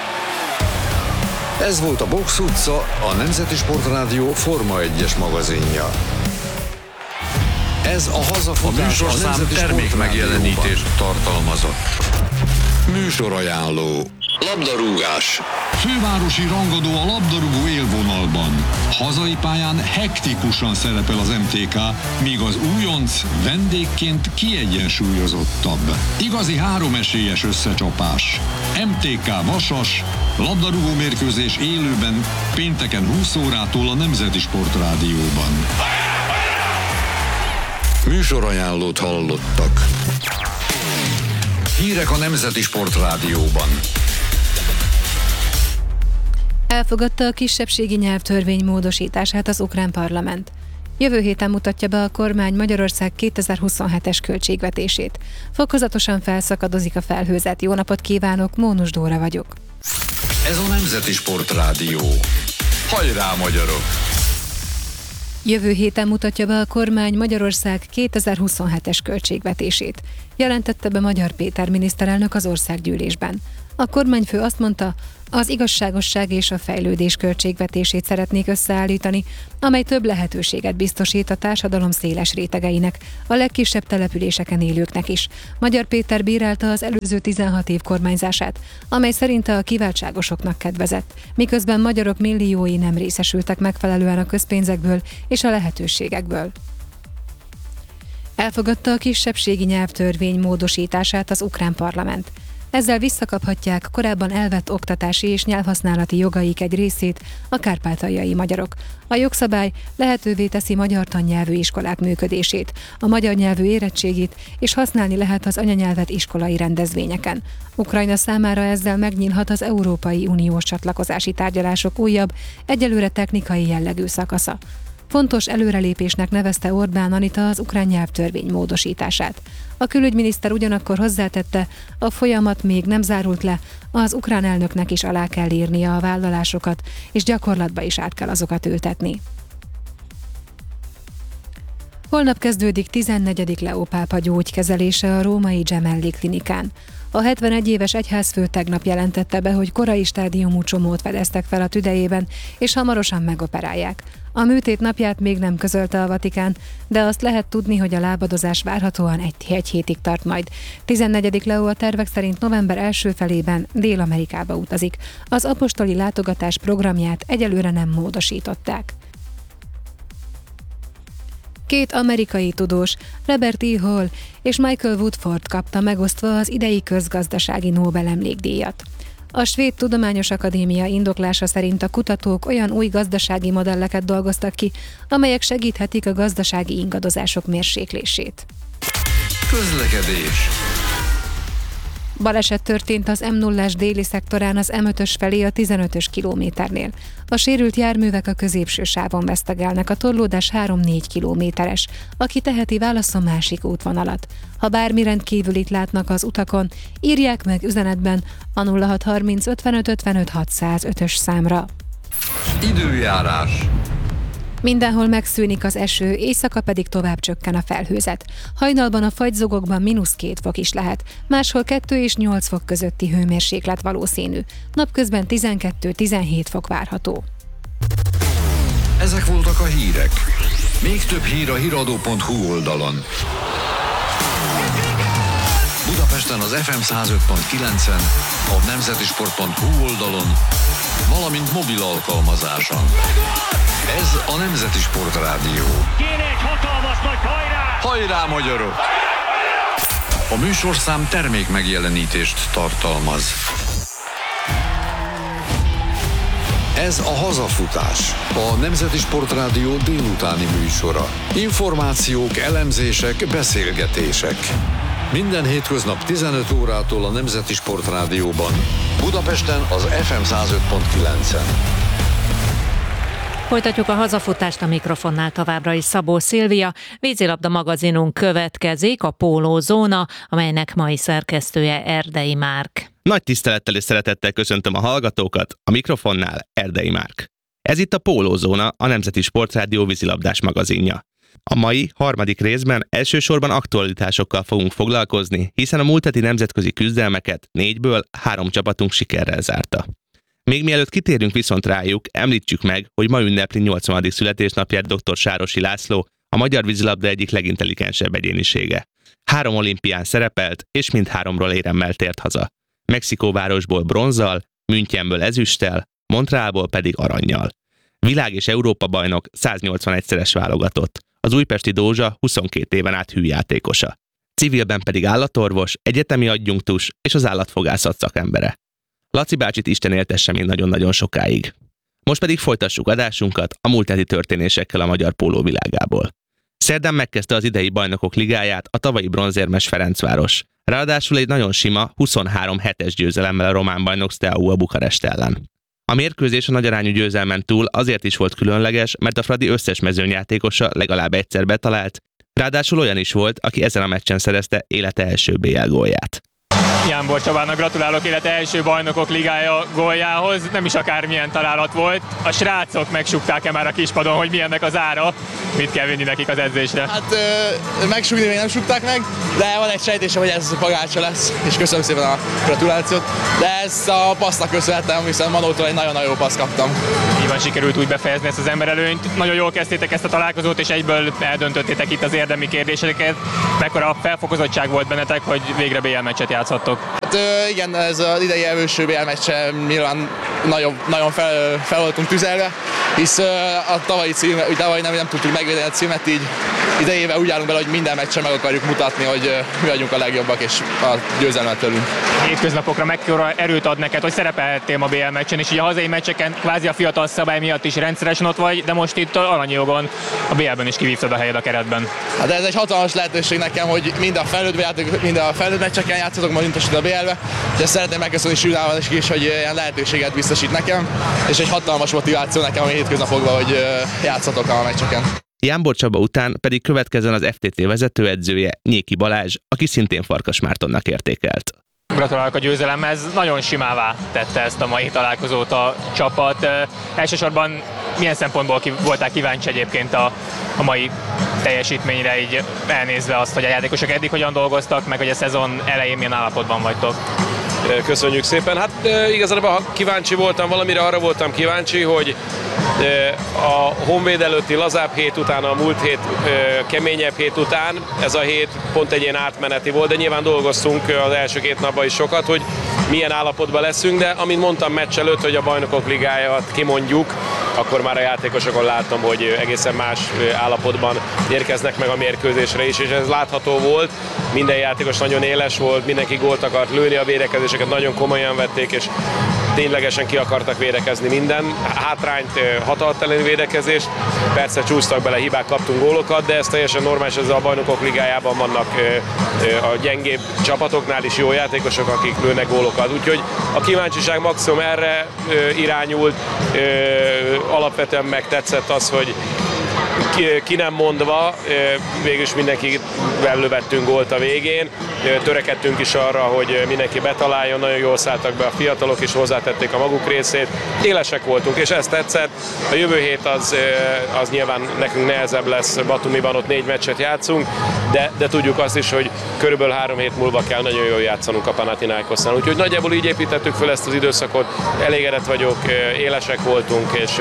Ez volt a Box utca, a Nemzeti Sportrádió Forma egyes magazinja. Ez a hazafutás, a műsorszám termék megjelenítést tartalmazott. Műsorajánló. Labdarúgás. Fővárosi rangadó a labdarúgó élvonalban. Hazai pályán hektikusan szerepel az em té ká, míg az újonc vendégként kiegyensúlyozottabb. Igazi háromesélyes összecsapás. em té ká Vasas, labdarúgó mérkőzés élőben pénteken húsz órától a Nemzeti Sportrádióban. Műsorajánlót hallottak. Hírek a Nemzeti Sportrádióban. Elfogadta a kisebbségi nyelvtörvény módosítását az ukrán parlament. Jövő héten mutatja be a kormány Magyarország kétezer-huszonhetes költségvetését. Fokozatosan felszakadozik a felhőzet. Jó napot kívánok, Mónus Dóra vagyok. Ez a Nemzeti Sportrádió. Hajrá, magyarok! Jövő héten mutatja be a kormány Magyarország kétezer-huszonhetes költségvetését. Jelentette be Magyar Péter miniszterelnök az országgyűlésben. A kormányfő azt mondta, az igazságosság és a fejlődés költségvetését szeretnék összeállítani, amely több lehetőséget biztosít a társadalom széles rétegeinek, a legkisebb településeken élőknek is. Magyar Péter bírálta az előző tizenhat év kormányzását, amely szerinte a kiváltságosoknak kedvezett, miközben magyarok milliói nem részesültek megfelelően a közpénzekből és a lehetőségekből. Elfogadta a kisebbségi nyelvtörvény módosítását az ukrán parlament. Ezzel visszakaphatják korábban elvett oktatási és nyelvhasználati jogaik egy részét a kárpátaljai magyarok. A jogszabály lehetővé teszi magyar tannyelvű iskolák működését, a magyar nyelvű érettségit, és használni lehet az anyanyelvet iskolai rendezvényeken. Ukrajna számára ezzel megnyílhat az Európai Uniós csatlakozási tárgyalások újabb, egyelőre technikai jellegű szakasza. Fontos előrelépésnek nevezte Orbán Anita az ukrán nyelvtörvény módosítását. A külügyminiszter ugyanakkor hozzátette, a folyamat még nem zárult le, az ukrán elnöknek is alá kell írnia a vállalásokat, és gyakorlatba is át kell azokat ültetni. Holnap kezdődik tizennegyedik Leó pápa gyógykezelése a római Gemelli klinikán. A hetvenegy éves egyházfő tegnap jelentette be, hogy korai stádiumú csomót fedeztek fel a tüdejében, és hamarosan megoperálják. A műtét napját még nem közölte a Vatikán, de azt lehet tudni, hogy a lábadozás várhatóan egy, egy hétig tart majd. tizennegyedik Leó a tervek szerint november első felében Dél-Amerikába utazik. Az apostoli látogatás programját egyelőre nem módosították. Két amerikai tudós, Robert E. Hall és Michael Woodford kapta megosztva az idei közgazdasági Nobel-emlékdíjat. A Svéd Tudományos Akadémia indoklása szerint a kutatók olyan új gazdasági modelleket dolgoztak ki, amelyek segíthetik a gazdasági ingadozások mérséklését. Közlekedés. Baleset történt az M nullás déli szektorán az M ötös felé a tizenötös kilométernél. A sérült járművek a középső sávon vesztegelnek, a torlódás három-négy kilométeres. Aki teheti, válasszon másik útvonalat. Ha bármi rendkívülit látnak az utakon, írják meg üzenetben a nulla hat harminc ötvenöt ötvenöt hatszázötös számra. Időjárás. Mindenhol megszűnik az eső, éjszaka pedig tovább csökken a felhőzet. Hajnalban a fagyzugokban mínusz két fok is lehet, máshol kettő és nyolc fok közötti hőmérséklet valószínű. Napközben tizenkettő-tizenhét fok várható. Ezek voltak a hírek. Még több hír a híradó pont hu oldalon. Budapesten az ef em száz öt pont kilencen, a nemzetisport pont hu oldalon, valamint mobil alkalmazáson. Ez a Nemzeti Sportrádió. Kéne egy hatalmas nagy hajrá! Hajrá, magyarok! A műsorszám termék megjelenítést tartalmaz. Ez a Hazafutás, a Nemzeti Sportrádió délutáni műsora. Információk, elemzések, beszélgetések. Minden hétköznap tizenöt órától a Nemzeti Sportrádióban. Budapesten az ef em száz öt pont kilencen. Folytatjuk a hazafutást, a mikrofonnál továbbra is Szabó Szilvia. Vízilabda magazinunk következik, a Pólózóna, amelynek mai szerkesztője Erdei Márk. Nagy tisztelettel és szeretettel köszöntöm a hallgatókat, a mikrofonnál Erdei Márk. Ez itt a Pólózóna, a Nemzeti Sportrádió vízilabdás magazinja. A mai harmadik részben elsősorban aktualitásokkal fogunk foglalkozni, hiszen a múlt heti nemzetközi küzdelmeket négyből három csapatunk sikerrel zárta. Még mielőtt kitérünk viszont rájuk, említsük meg, hogy ma ünnepli nyolcvanadik születésnapját dr. Sárosi László, a magyar vízilabda egyik legintelligensebb egyénisége. Három olimpián szerepelt, és mindháromról éremmel tért haza. Mexikóvárosból bronzzal, Münchenből ezüsttel, Montrealból pedig arannyal. Világ- és Európa-bajnok, száznyolcvanegyszeres válogatott. Az újpesti Dózsa huszonkét éven át hűjátékosa. Civilben pedig állatorvos, egyetemi adjunktus és az állatfogászat szakembere. Laci bácsit Isten éltesse még nagyon-nagyon sokáig. Most pedig folytassuk adásunkat a múlt heti történésekkel a magyar póló világából. Szerdán megkezdte az idei bajnokok ligáját a tavalyi bronzérmes Ferencváros. Ráadásul egy nagyon sima huszonhárom hetes győzelemmel a román bajnok Steaua Bukarest ellen. A mérkőzés a nagyarányú győzelmen túl azért is volt különleges, mert a Fradi összes mezőnyjátékosa legalább egyszer betalált, ráadásul olyan is volt, aki ezen a meccsen szerezte élete első bé el gólját. Jánbor Csabának gratulálok élete első Bajnokok Ligája góljához, nem is akármilyen találat volt. A srácok megsúgták-e már a kispadon, hogy milyennek az ára? Mit kell vinni nekik az edzésre? Hát ö, megsúgni még nem súgták meg, de van egy sejtésem, hogy ez pagácsa lesz, és köszönöm szépen a gratulációt. De ezt a passznak köszönhetem, hiszen Manótól egy nagyon-nagyon jó passz kaptam. Nyilván sikerült úgy befejezni ezt az emberelőnyt. Nagyon jól kezdtétek ezt a találkozót, és egyből eldöntöttétek itt az érdemi kérdéseket. Mekkora felfokozottság volt bennetek, hogy végre bé el meccset játszhattok? Hát igen, ez az idei első bé el meccse nyilván nagyon, nagyon fel, fel voltunk tüzelve, hisz a tavalyi címe, úgy tavalyi nem, nem tudtuk megvédeni a címet, így idejével úgy állunk bele, hogy minden meccsen meg akarjuk mutatni, hogy mi vagyunk a legjobbak, és a győzelmet tőlünk. Hétköznapokra mekkora erőt ad neked, hogy szerepeltél a bé el meccsen, és így a hazai meccseken kvázi a fiatal szabály miatt is rendszeresen ott vagy, de most itt alanyi jogon a bé elben is kivívtad a helyed a keretben. Hát ez egy hatalmas lehetőség nekem, hogy mind a felnőtt játék, mind a felnőtt meccseken játszhatok, majd mint a bé elbe, és ezt szeretném megköszönni Sűrával is, hogy ilyen lehetőséget biztosít nekem, és egy hatalmas motiváció nekem a hétköznapokban, hogy játszhatok a meccseken. Jánbor Csaba után pedig következzen az ef té té vezetőedzője, Nyéki Balázs, aki szintén Farkas Mártonnak értékelt. Gratulálok a győzelemhez, nagyon simává tette ezt a mai találkozót a csapat. Elsősorban milyen szempontból voltál kíváncsi egyébként a, a mai teljesítményre, így elnézve azt, hogy a játékosok eddig hogyan dolgoztak, meg hogy a szezon elején milyen állapotban vagytok? Köszönjük szépen. Hát igazából ha kíváncsi voltam valamire, arra voltam kíváncsi, hogy a Honvéd előtti lazább hét után, a múlt hét keményebb hét után, ez a hét pont egy ilyen átmeneti volt, de nyilván dolgoztunk az első két napban is sokat, hogy milyen állapotban leszünk, de amint mondtam meccs előtt, hogy a Bajnokok Ligáját kimondjuk, akkor már a játékosokon láttam, hogy egészen más állapotban érkeznek meg a mérkőzésre is, és ez látható volt. Minden játékos nagyon éles volt, mindenki gólt akart lőni, a védekezéseket nagyon komolyan vették, és ténylegesen ki akartak védekezni minden. Hátrányt, hataltalan védekezés, persze csúsztak bele, hibák, kaptunk gólokat, de ez teljesen normális, ez a Bajnokok Ligájában vannak a gyengébb csapatoknál is jó játékosok, akik lőnek gólokat. Úgyhogy a kíváncsiság maximum erre irányult, alapvetően megtetszett az, hogy ki nem mondva, végülis mindenkivel lövettünk gólt a végén, törekedtünk is arra, hogy mindenki betaláljon, nagyon jól szálltak be a fiatalok is, hozzátették a maguk részét, élesek voltunk, és ez tetszett. A jövő hét az, az nyilván nekünk nehezebb lesz, Batumiban ott négy meccset játszunk, de, de tudjuk azt is, hogy körülbelül három hét múlva kell nagyon jól játszanunk a Panathinaikosnál. Úgyhogy nagyjából így építettük fel ezt az időszakot, elégedett vagyok, élesek voltunk, és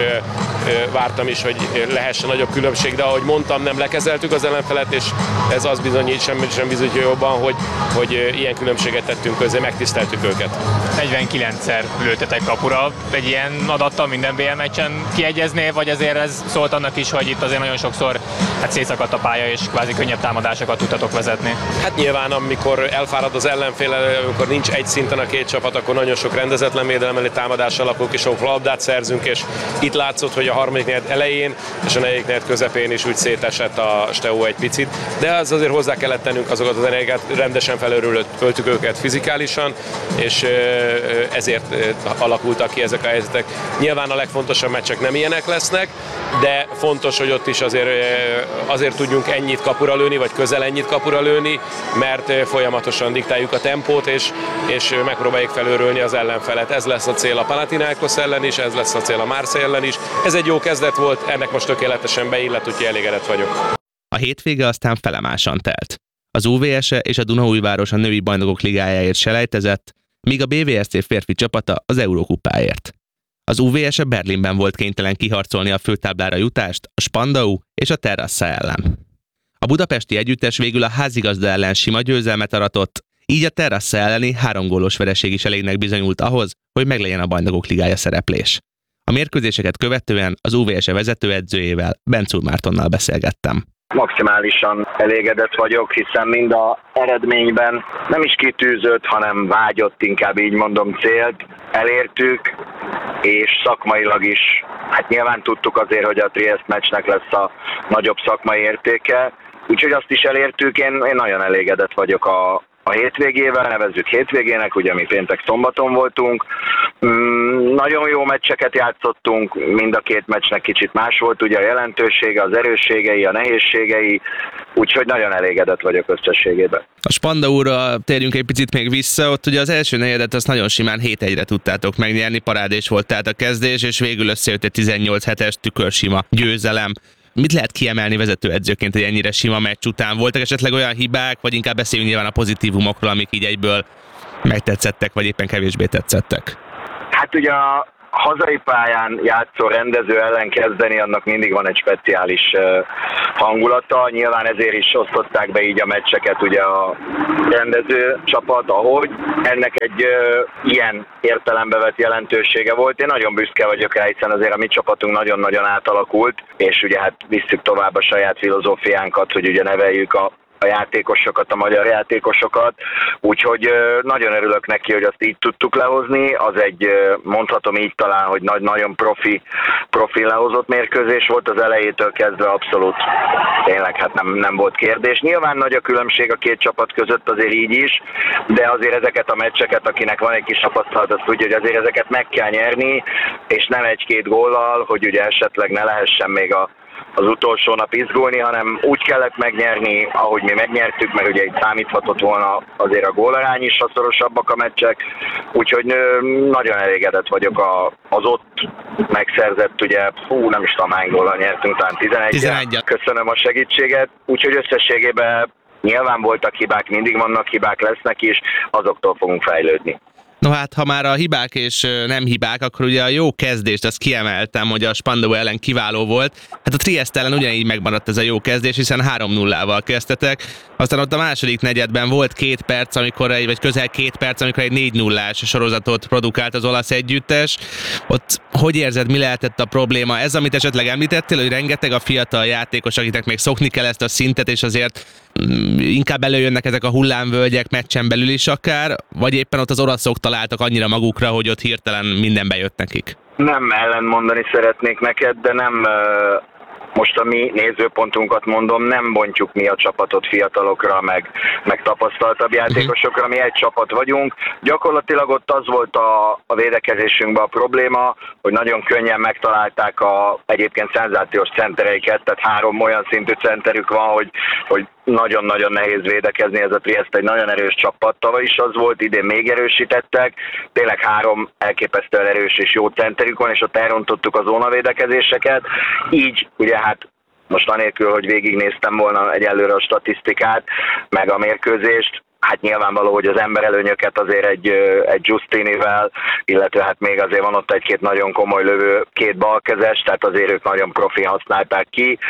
vártam is, hogy lehessen nagyobb különbség, de ahogy mondtam, nem lekezeltük az ellenfelet, és ez az bizonyít, semmi sem bizonyítja jobban, hogy, hogy ilyen különbséget tettünk közé, megtiszteltük őket. negyvenkilencszer lőttetek kapura, egy ilyen adattal minden bé el meccsen kiegyezné, vagy azért ez szólt annak is, hogy itt azért nagyon sokszor hát szétszakadt a pálya, és kvázi könnyebb támadásokat tudtatok vezetni? Hát nyilván, amikor elfárad az ellenfél, amikor nincs egy szinten a két csapat, akkor nagyon sok rendezetlen védelem elé támadás alakul, és sok labdát szerzünk, és itt látszott, hogy a harmadik negyed elején és a negyedik negyed közepén is úgy szétesett a Steaua egy picit, de az azért hozzá kellett tennünk azokat az energiát, rendesen felörültük őket fizikálisan, és ezért alakultak ki ezek a helyzetek. Nyilván a legfontosabb meccsek nem ilyenek lesznek, de fontos, hogy ott is azért, azért tudjunk ennyit kapura lőni, vagy közel ennyit kapura lőni, mert folyamatosan diktáljuk a tempót, és, és megpróbáljuk felőrölni az ellenfelet. Ez lesz a cél a Panathinaikos ellen is, ez lesz a cél a Marseille ellen is. Ez egy jó kezdet volt, ennek most tökéletesen beillett, úgyhogy elégedett vagyok. A hétvége aztán felemásan telt. Az u vé es-e és a Dunaújváros a női bajnokok ligájáért selejtezett, míg a bé vé es cé férfi csapata az Eurókupáért. Az u vé es-e Berlinben volt kénytelen kiharcolni a főtáblára jutást a Spandau és a Terrassa ellen. A budapesti együttes végül a házigazda ellen sima győzelmet aratott, így a Terrassa elleni három gólos vereség is elégnek bizonyult ahhoz, hogy meglegyen a bajnokok ligája szereplés. A mérkőzéseket követően az u vé es-e vezetőedzőjével, Bencúr Mártonnal beszélgettem. Maximálisan elégedett vagyok, hiszen mind az eredményben nem is kitűzött, hanem vágyott, inkább így mondom, célt elértük, és szakmailag is, hát nyilván tudtuk azért, hogy a Triest meccsnek lesz a nagyobb szakmai értéke, úgyhogy azt is elértük, én, én nagyon elégedett vagyok a, a hétvégével, nevezzük hétvégének, ugye mi péntek szombaton voltunk, Mm, nagyon jó meccseket játszottunk, mind a két meccsnek kicsit más volt, ugye a jelentősége, az erősségei, a nehézségei, úgyhogy nagyon elégedett vagyok összességében. A Spandaúra térjünk egy picit még vissza, ott ugye az első negyedet azt nagyon simán hét egyre tudtátok megnyerni, parádés volt tehát a kezdés, és végül összejött egy tizennyolc hetes tükörsima győzelem. Mit lehet kiemelni vezetőedzőként egy ennyire sima meccs után? Voltak esetleg olyan hibák, vagy inkább beszéljünk nyilván a pozitívumokról, amik így egyből megtetszettek, vagy éppen kevésbé tetszettek? Hát ugye a hazai pályán játszó rendező ellen kezdeni, annak mindig van egy speciális hangulata. Nyilván ezért is osztották be így a meccseket ugye a rendező csapat, ahogy. Ennek egy ilyen értelembe vett jelentősége volt. Én nagyon büszke vagyok rá, hiszen azért a mi csapatunk nagyon-nagyon átalakult, és ugye hát visszük tovább a saját filozófiánkat, hogy ugye neveljük a a játékosokat, a magyar játékosokat, úgyhogy nagyon örülök neki, hogy azt így tudtuk lehozni. Az egy, mondhatom így talán, hogy nagy, nagyon profi, profi lehozott mérkőzés volt az elejétől kezdve, abszolút tényleg hát nem, nem volt kérdés. Nyilván nagy a különbség a két csapat között, azért így is, de azért ezeket a meccseket, akinek van egy kis tapasztalat, azt tudja, hogy azért ezeket meg kell nyerni, és nem egy-két góllal, hogy ugye esetleg ne lehessen még a az utolsó nap izgulni, hanem úgy kellett megnyerni, ahogy mi megnyertük, mert ugye itt számíthatott volna azért a gólarány is, ha szorosabbak a meccsek, úgyhogy nagyon elégedett vagyok a, az ott megszerzett, ugye, hú, nem is tudom hány góllal nyertünk, talán tizenegy. Köszönöm a segítséget, úgyhogy összességében nyilván voltak hibák, mindig vannak hibák, lesznek is, azoktól fogunk fejlődni. No hát, ha már a hibák és nem hibák, akkor ugye a jó kezdést, azt kiemeltem, hogy a Spandau ellen kiváló volt. Hát a Trieste ellen ugyanígy megmaradt ez a jó kezdés, hiszen három nullával kezdtetek. Aztán ott a második negyedben volt két perc, amikor egy, vagy közel két perc, amikor egy négy nullás sorozatot produkált az olasz együttes. Ott hogy érzed, mi lehetett a probléma? Ez, amit esetleg említettél, hogy rengeteg a fiatal játékos, akiknek még szokni kell ezt a szintet, és azért inkább előjönnek ezek a hullámvölgyek meccsen belül is akár, vagy éppen ott az oroszok találtak annyira magukra, hogy ott hirtelen minden bejött nekik? Nem ellentmondani szeretnék neked, de nem, most a mi nézőpontunkat mondom, nem bontjuk mi a csapatot fiatalokra, meg, meg tapasztaltabb játékosokra, mi egy csapat vagyunk. Gyakorlatilag ott az volt a, a védekezésünkben a probléma, hogy nagyon könnyen megtalálták a egyébként szenzációs centereiket, tehát három olyan szintű centerük van, hogy, hogy nagyon-nagyon nehéz védekezni, ez a Trieste egy nagyon erős csapat, tavaly is az volt, idén még erősítettek, tényleg három elképesztően erős és jó centerük van, és ott elrontottuk a zónavédekezéseket, így ugye hát most anélkül, hogy végignéztem volna egyelőre a statisztikát, meg a mérkőzést, hát nyilvánvaló, hogy az emberelőnyöket azért egy, egy Giustinivel, illetve hát még azért van ott egy-két nagyon komoly lövő, két balkezes, tehát azért ők nagyon profi használták ki.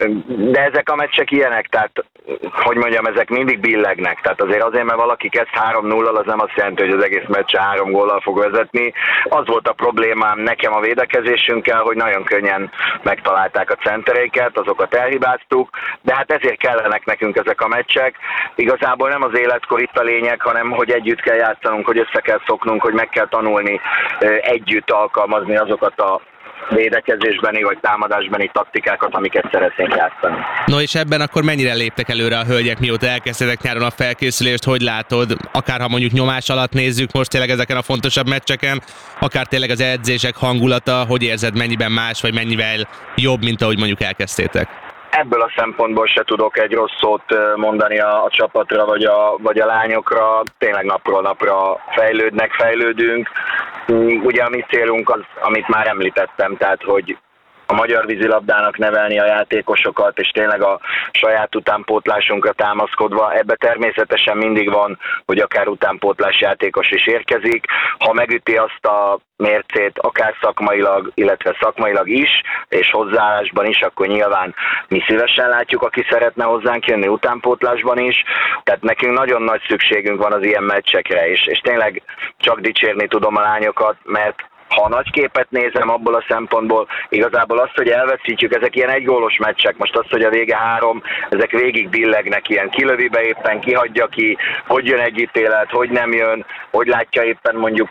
De ezek a meccsek ilyenek, tehát hogy mondjam, ezek mindig billegnek. Tehát azért azért, mert valaki kezd három nullal, az nem azt jelenti, hogy az egész meccse három góllal fog vezetni. Az volt a problémám nekem a védekezésünkkel, hogy nagyon könnyen megtalálták a centereiket, azokat elhibáztuk, de hát ezért kellenek nekünk ezek a meccsek. Igazából nem az élet akkor itt a lényeg, hanem hogy együtt kell játszanunk, hogy össze kell szoknunk, hogy meg kell tanulni együtt alkalmazni azokat a védekezésbeni vagy támadásbeni taktikákat, amiket szeretnénk játszani. No és ebben akkor mennyire léptek előre a hölgyek, mióta elkezdtek nyáron a felkészülést, hogy látod, akár ha mondjuk nyomás alatt nézzük most tényleg ezeken a fontosabb meccseken, akár tényleg az edzések hangulata, hogy érzed, mennyiben más, vagy mennyivel jobb, mint ahogy mondjuk elkezdtétek? Ebből a szempontból se tudok egy rossz szót mondani a, a csapatra vagy a, vagy a lányokra. Tényleg napról napra fejlődnek, fejlődünk. Ugye a mi célunk az, amit már említettem, tehát hogy a magyar vízilabdának nevelni a játékosokat, és tényleg a saját utánpótlásunkra támaszkodva. Ebbe természetesen mindig van, hogy akár utánpótlás játékos is érkezik. Ha megüti azt a mércét, akár szakmailag, illetve szakmailag is, és hozzáállásban is, akkor nyilván mi szívesen látjuk, aki szeretne hozzánk jönni utánpótlásban is. Tehát nekünk nagyon nagy szükségünk van az ilyen meccsekre, és, és tényleg csak dicsérni tudom a lányokat, mert ha a nagy képet nézem abból a szempontból, igazából azt, hogy elveszítjük, ezek ilyen egygólos meccsek, most az, hogy a vége három, ezek végig billegnek, ilyen kilövi be éppen, kihagyja ki, hogy jön egy ítélet, hogy nem jön, hogy látja éppen mondjuk a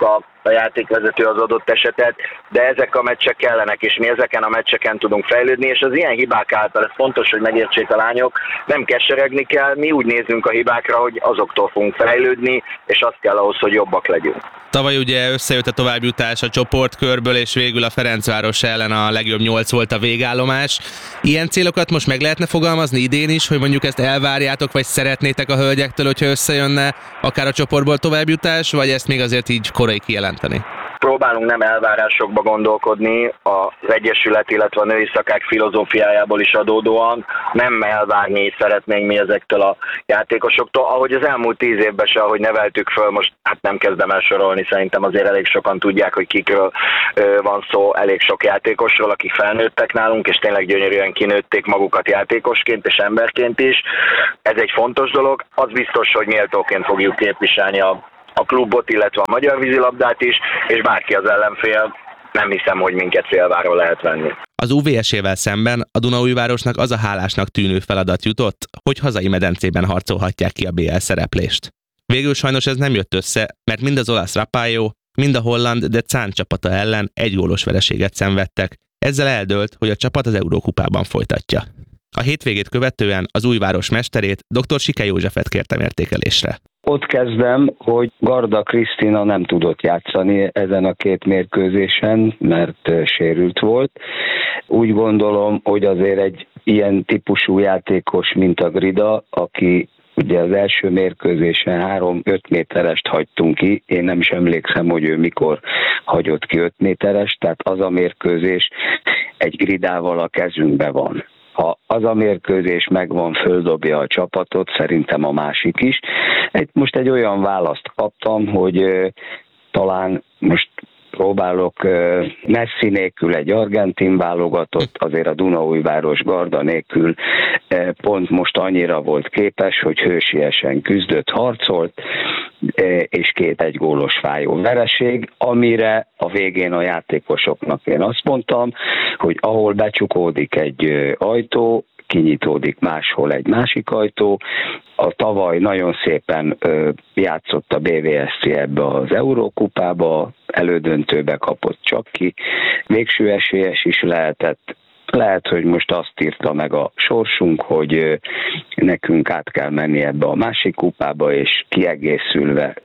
a játékvezető az adott esetet, de ezek a meccsek kellenek, és mi ezeken a meccseken tudunk fejlődni, és az ilyen hibák által, ez fontos, hogy megértsék a lányok, nem keseregni kell, mi úgy nézünk a hibákra, hogy azoktól fogunk fejlődni, és az kell ahhoz, hogy jobbak legyünk. Tavaly ugye összejött a továbbjutás a csoportkörből, és végül a Ferencváros ellen a legjobb nyolc volt a végállomás. Ilyen célokat most meg lehetne fogalmazni idén is, hogy mondjuk ezt elvárjátok, vagy szeretnétek a hölgyektől, hogyha összejönne akár a csoportból továbbjutás, vagy ezt még azért így korai kijelenteni? Próbálunk nem elvárásokba gondolkodni, az Egyesület, illetve a női szakák filozófiájából is adódóan nem elvárni szeretnénk mi ezektől a játékosoktól. Ahogy az elmúlt tíz évben se, ahogy neveltük föl, most hát nem kezdem el sorolni, szerintem azért elég sokan tudják, hogy kikről ö, van szó, elég sok játékosról, akik felnőttek nálunk, és tényleg gyönyörűen kinőtték magukat játékosként és emberként is. Ez egy fontos dolog, az biztos, hogy méltóként fogjuk képviselni a a klubot, illetve a magyar vízilabdát is, és bárki az ellenfél, nem hiszem, hogy minket célváról lehet venni. Az u vé es-ével szemben a Dunaújvárosnak az a hálásnak tűnő feladat jutott, hogy hazai medencében harcolhatják ki a bé el szereplést. Végül sajnos ez nem jött össze, mert mind az olasz Rapallo, mind a holland de Cán csapata ellen egy gólos vereséget szenvedtek. Ezzel eldőlt, hogy a csapat az Eurókupában folytatja. A hétvégét követően az Újváros mesterét, dr. Sike Józsefet kértem értékelésre. Ott kezdem, hogy Garda Krisztina nem tudott játszani ezen a két mérkőzésen, mert sérült volt. Úgy gondolom, hogy azért egy ilyen típusú játékos, mint a Grida, aki ugye az első mérkőzésen három-öt méterest hagytunk ki, én nem is emlékszem, hogy ő mikor hagyott ki öt méterest, tehát az a mérkőzés egy Gridával a kezünkben van. Ha az a mérkőzés megvan, földobja a csapatot, szerintem a másik is. Egy, most egy olyan választ kaptam, hogy uh, talán most próbálok uh, Messi nélkül egy argentin válogatott, azért a Dunaújváros Garda nélkül uh, pont most annyira volt képes, hogy hősiesen küzdött, harcolt, uh, és két egygólos fájó vereség, amire a végén a játékosoknak én azt mondtam, hogy ahol becsukódik egy uh, ajtó, kinyitódik máshol egy másik ajtó. A tavaly nagyon szépen ö, játszott a bé vé es cé ebbe az Eurókupába, elődöntőbe kapott csak ki, végső esélyes is lehetett. Lehet, hogy most azt írta meg a sorsunk, hogy ö, nekünk át kell menni ebbe a másik kupába, és kiegészülve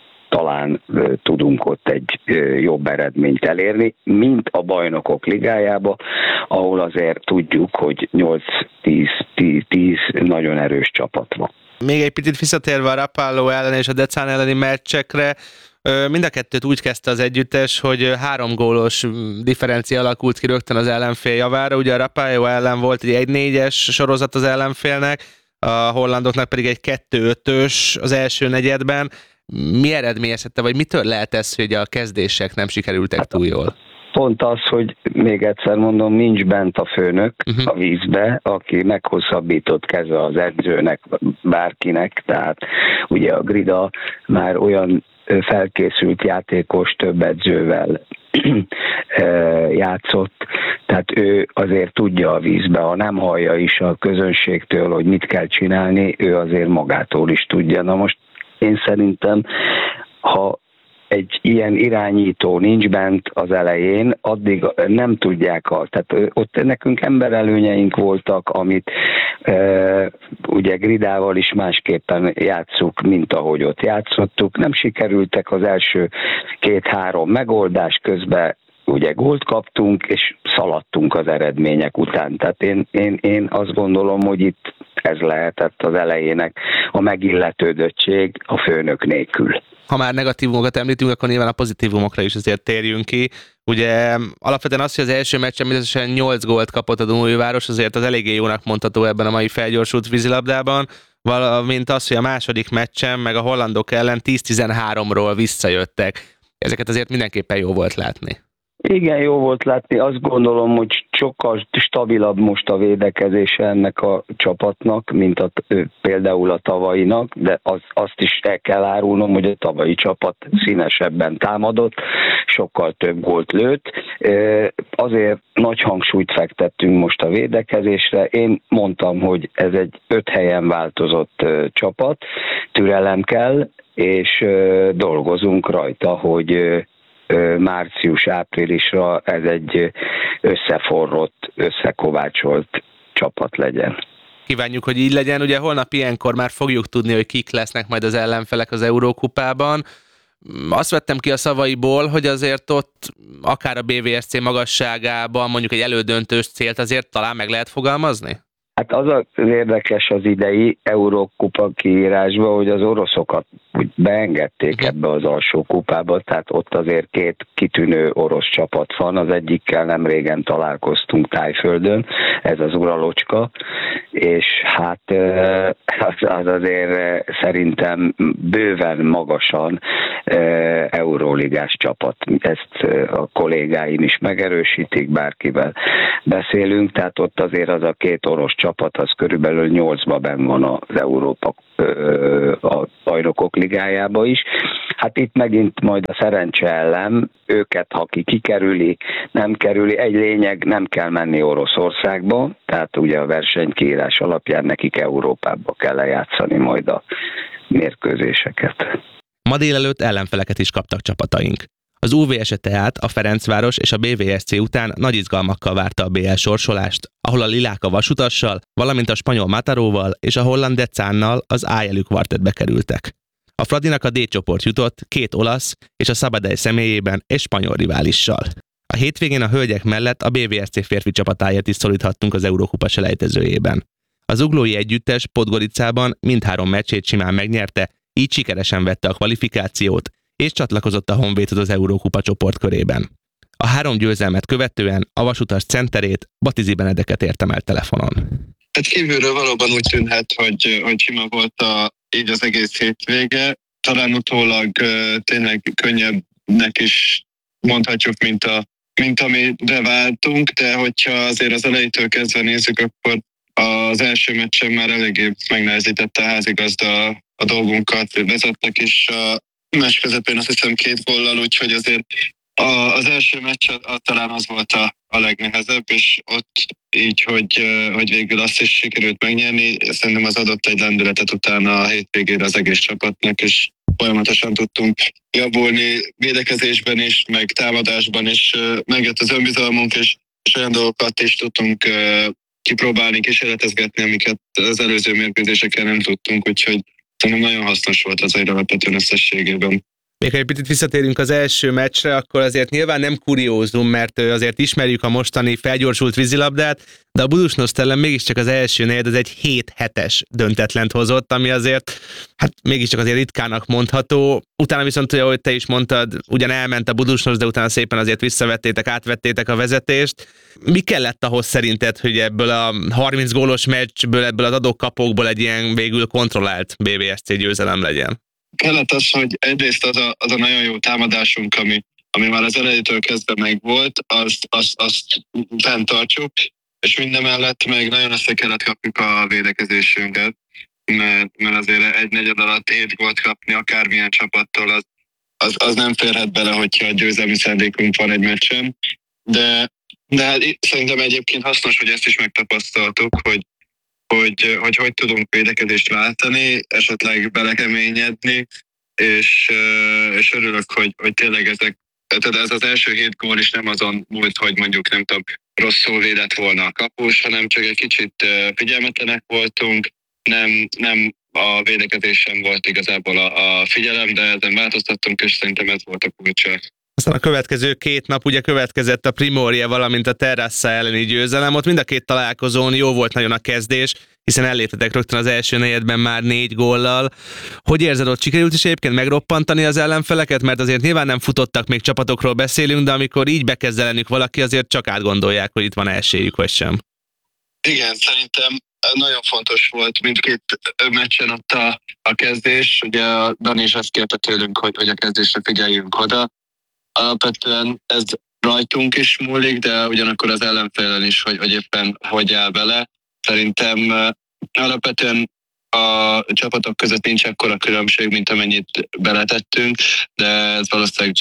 talán ö, tudunk ott egy ö, jobb eredményt elérni, mint a Bajnokok Ligájába, ahol azért tudjuk, hogy nyolc-tíz nagyon erős csapat van. Még egy picit visszatérve a Rapallo ellen és a Decán elleni meccsekre, mind a kettőt úgy kezdte az együttes, hogy három gólos differencia alakult ki rögtön az ellenfél javára. Ugye a Rapallo ellen volt egy egy négyes sorozat az ellenfélnek, a hollandoknak pedig egy kettő ötös az első negyedben. Mi eredményezhette, vagy mitől lehet ez, hogy a kezdések nem sikerültek hát túl jól? Pont az, hogy még egyszer mondom, nincs bent a főnök uh-huh. a vízbe, aki meghosszabbított keze az edzőnek, bárkinek, tehát ugye a Grida már olyan felkészült játékos több edzővel játszott, tehát ő azért tudja a vízbe, ha nem hallja is a közönségtől, hogy mit kell csinálni, ő azért magától is tudja. Na most én szerintem, ha egy ilyen irányító nincs bent az elején, addig nem tudják, a, tehát ott nekünk emberelőnyeink voltak, amit e, ugye Gridával is másképpen játsszuk, mint ahogy ott játszottuk. Nem sikerültek az első két-három megoldás, közben ugye gólt kaptunk, és szaladtunk az eredmények után. Tehát én, én, én azt gondolom, hogy itt ez lehetett az elejének a megilletődöttség a főnök nélkül. Ha már negatívumokat említünk, akkor nyilván a pozitívumokra is azért térjünk ki. Ugye alapvetően az, hogy az első meccsen mindösszesen nyolc gólt kapott a Dunaújváros, azért az eléggé jónak mondható ebben a mai felgyorsult vízilabdában, valamint az, hogy a második meccsen meg a hollandok ellen tíz-tizenháromról visszajöttek. Ezeket azért mindenképpen jó volt látni. Igen, jó volt látni. Azt gondolom, hogy sokkal stabilabb most a védekezése ennek a csapatnak, mint a, például a tavalyinak, de az, azt is el kell árulnom, hogy a tavalyi csapat színesebben támadott, sokkal több gólt lőtt. Azért nagy hangsúlyt fektettünk most a védekezésre. Én mondtam, hogy ez egy öt helyen változott csapat, türelem kell, és dolgozunk rajta, hogy március-áprilisra ez egy összeforrott, összekovácsolt csapat legyen. Kívánjuk, hogy így legyen. Ugye holnap ilyenkor már fogjuk tudni, hogy kik lesznek majd az ellenfelek az Eurókupában. Azt vettem ki a szavaiból, hogy azért ott akár a bé vé es cé magasságában mondjuk egy elődöntős célt azért talán meg lehet fogalmazni? Hát az az érdekes az idei Eurókupa kiírásban, hogy az oroszokat úgy beengedték ebbe az alsó kupába, tehát ott azért két kitűnő orosz csapat van, az egyikkel nem régen találkoztunk Tájföldön, ez az Uralocska, és hát az, az azért szerintem bőven magasan euróligás csapat. Ezt a kollégáim is megerősítik, bárkivel beszélünk, tehát ott azért az a két orosz csapat, az körülbelül nyolcba benn van az Európa a bajnokok ligájába is. Hát itt megint majd a szerencse ellen, őket, ha ki kikerüli, nem kerüli, egy lényeg, nem kell menni Oroszországba, tehát ugye a versenykiírás alapján nekik Európába kell lejátszani majd a mérkőzéseket. Ma délelőtt ellenfeleket is kaptak csapataink. Az u vé es tehát a Ferencváros és a bé vé es cé után nagy izgalmakkal várta a bé el sorsolást, ahol a Lilák a Vasutassal, valamint a spanyol Mataróval és a holland Decánnal az á jelű kvartettbe kerültek. A Fradinak a D csoport jutott két olasz és a Sabadell személyében és spanyol riválissal. A hétvégén a hölgyek mellett a bé vé es cé férfi csapatáért is szoríthattunk az Eurókupa selejtezőjében. Az zuglói együttes Podgoricában mindhárom meccsét simán megnyerte, így sikeresen vette a kvalifikációt, és csatlakozott a Honvédhoz az Eurókupa csoportkörében. A három győzelmet követően a Vasutas centerét, Batizi Benedeket értem el telefonon. Hát kívülről valóban úgy tűnhet, hogy, hogy sima volt a, így az egész hétvége. Talán utólag tényleg könnyebbnek is mondhatjuk, mint, a, mint amire váltunk, de hogyha azért az elejétől kezdve nézzük, akkor az első meccsen már eléggé megnehezítette a házigazda a dolgunkat, vezettek is a meccs közepén azt hiszem két góllal, úgyhogy azért a, az első meccs az, talán az volt a, a legnehezebb, és ott így, hogy, hogy végül azt is sikerült megnyerni, szerintem az adott egy lendületet utána a hétvégére az egész csapatnak, és folyamatosan tudtunk javulni védekezésben is, meg támadásban is, megjött az önbizalmunk, és, és olyan dolgokat is tudtunk kipróbálni, kísérletezgetni, amiket az előző mérkőzéseken nem tudtunk, úgyhogy szerintem nagyon hasznos volt az egy alapvetően összességében. Még ha egy picit visszatérünk az első meccsre, akkor azért nyilván nem kuriózum, mert azért ismerjük a mostani felgyorsult vízilabdát, de a Budućnost ellen mégiscsak az első negyed az egy hét hetes döntetlent hozott, ami azért, hát mégiscsak azért ritkának mondható. Utána viszont, ahogy te is mondtad, ugyan elment a Budućnost, de utána szépen azért visszavettétek, átvettétek a vezetést. Mi kellett ahhoz szerinted, hogy ebből a harminc gólos meccsből, ebből az adókapókból egy ilyen végül kontrollált bé vé es cé győzelem legyen? Kellett az, hogy egyrészt az a, az a nagyon jó támadásunk, ami, ami már az elejétől kezdve megvolt, azt, azt, azt fenntartjuk, és mindemellett meg nagyon össze kellett kapjuk a védekezésünket, mert, mert azért egy negyed alatt hét gólt kapni akármilyen csapattól, az, az, az nem férhet bele, hogyha a győzelmi szándékunk van egy meccsen, de, de hát szerintem egyébként hasznos, hogy ezt is megtapasztaltuk, hogy Hogy, hogy hogy tudunk védekezést váltani, esetleg belekeményedni, és, és örülök, hogy, hogy tényleg ezek, tehát ez az első hét gól is nem azon múlt, hogy mondjuk nem tudom, rosszul védett volna a kapus, hanem csak egy kicsit figyelmetlenek voltunk, nem, nem a védekezés sem volt igazából a, a figyelem, de ezen változtattunk, és szerintem ez volt a kulcsa. Aztán a következő két nap ugye következett a Primorje, valamint a Terrassa elleni győzelem. Ott mind a két találkozón jó volt nagyon a kezdés, hiszen elléptetek rögtön az első negyedben már négy góllal. Hogy érzed, ott sikerült is egyébként megroppantani az ellenfeleket? Mert azért nyilván nem futottak, még csapatokról beszélünk, de amikor így bekezd ellenük valaki, azért csak átgondolják, hogy itt van esélyük, vagy sem. Igen, szerintem nagyon fontos volt mindkét meccsen ott a, a kezdés. Ugye a Dani is azt kérte tőlünk, hogy, hogy a kezdésre figyeljünk oda. Alapvetően ez rajtunk is múlik, de ugyanakkor az ellenfélen is, hogy, hogy éppen hogy áll bele. Szerintem alapvetően a csapatok között nincs akkora különbség, mint amennyit beletettünk, de ez valószínűleg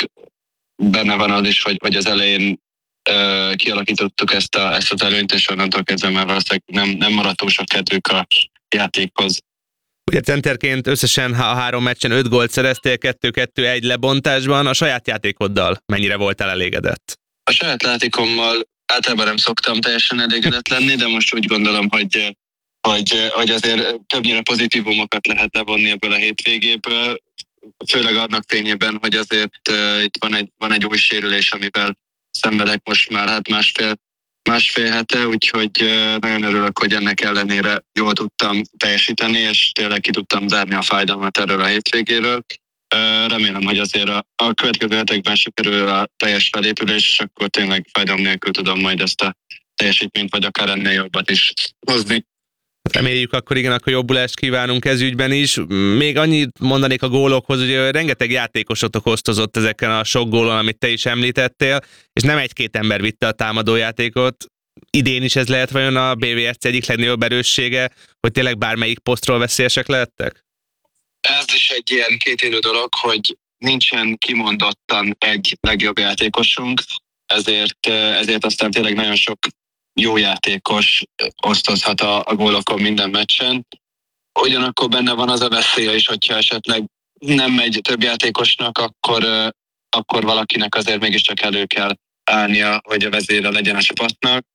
benne van az is, hogy, hogy az elején uh, kialakítottuk ezt, a, ezt az előnyt, és onnantól kezdve már valószínűleg nem, nem maradt túl sok kedvük a játékhoz. Ugye centerként összesen a három meccsen öt gólt szereztél, kettő-kettő egy lebontásban. A saját játékoddal mennyire voltál elégedett? A saját játékommal általában nem szoktam teljesen elégedett lenni, de most úgy gondolom, hogy, hogy, hogy azért többnyire pozitívumokat lehet levonni ebből a hétvégéből, főleg annak fényében, hogy azért uh, itt van egy, van egy új sérülés, amivel szenvedek most már hát másfél, másfél hete, úgyhogy uh, nagyon örülök, hogy ennek ellenére jól tudtam teljesíteni, és tényleg ki tudtam zárni a fájdalmat erről a hétvégéről. Uh, remélem, hogy azért a, a következő hetekben sikerül a teljes felépülés, és akkor tényleg fájdalom nélkül tudom majd ezt a teljesítményt, vagy akár ennél jobbat is hozni. Reméljük, akkor igen, akkor jobbulást kívánunk ez ügyben is. Még annyit mondanék a gólokhoz, hogy rengeteg játékosotok osztozott ezeken a sok gólon, amit te is említettél, és nem egy-két ember vitte a támadójátékot. Idén is ez lehet vajon a bé vé es cé egyik legnagyobb erőssége, hogy tényleg bármelyik posztról veszélyesek lehettek? Ez is egy ilyen kétélű dolog, hogy nincsen kimondottan egy legjobb játékosunk, ezért, ezért aztán tényleg nagyon sok jó játékos osztozhat a, a gólokon minden meccsen. Ugyanakkor benne van az a veszélye is, hogyha esetleg nem megy több játékosnak, akkor, akkor valakinek azért mégiscsak elő kell állnia, hogy a vezére legyen a csapatnak.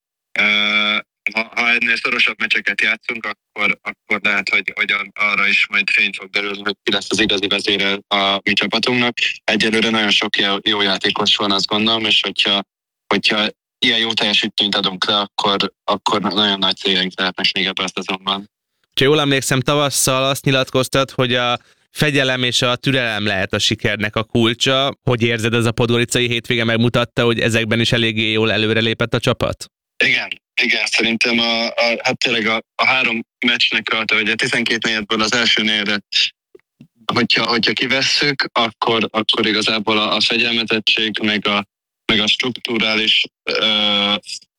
Ha, ha ennél szorosabb meccseket játszunk, akkor, akkor lehet, hogy, hogy arra is majd fény fog derülni, hogy ki lesz az igazi vezére a mi csapatunknak. Egyelőre nagyon sok jó játékos van, azt gondolom, és hogyha, hogyha ilyen jó teljesítményt adunk le, akkor, akkor nagyon nagy céljaink lehetnek még ebben a szezonban. Ha jól emlékszem, tavasszal azt nyilatkoztat, hogy a fegyelem és a türelem lehet a sikernek a kulcsa. Hogy érzed, ez a podgoricai hétvége megmutatta, hogy ezekben is eléggé jól előrelépett a csapat? Igen, igen, szerintem a, a, hát tényleg a, a három meccsnek, a, vagy a tizenkét negyedből az első negyedre, hogyha, hogyha kivesszük, akkor, akkor igazából a, a fegyelmezettség, meg a meg a strukturális uh,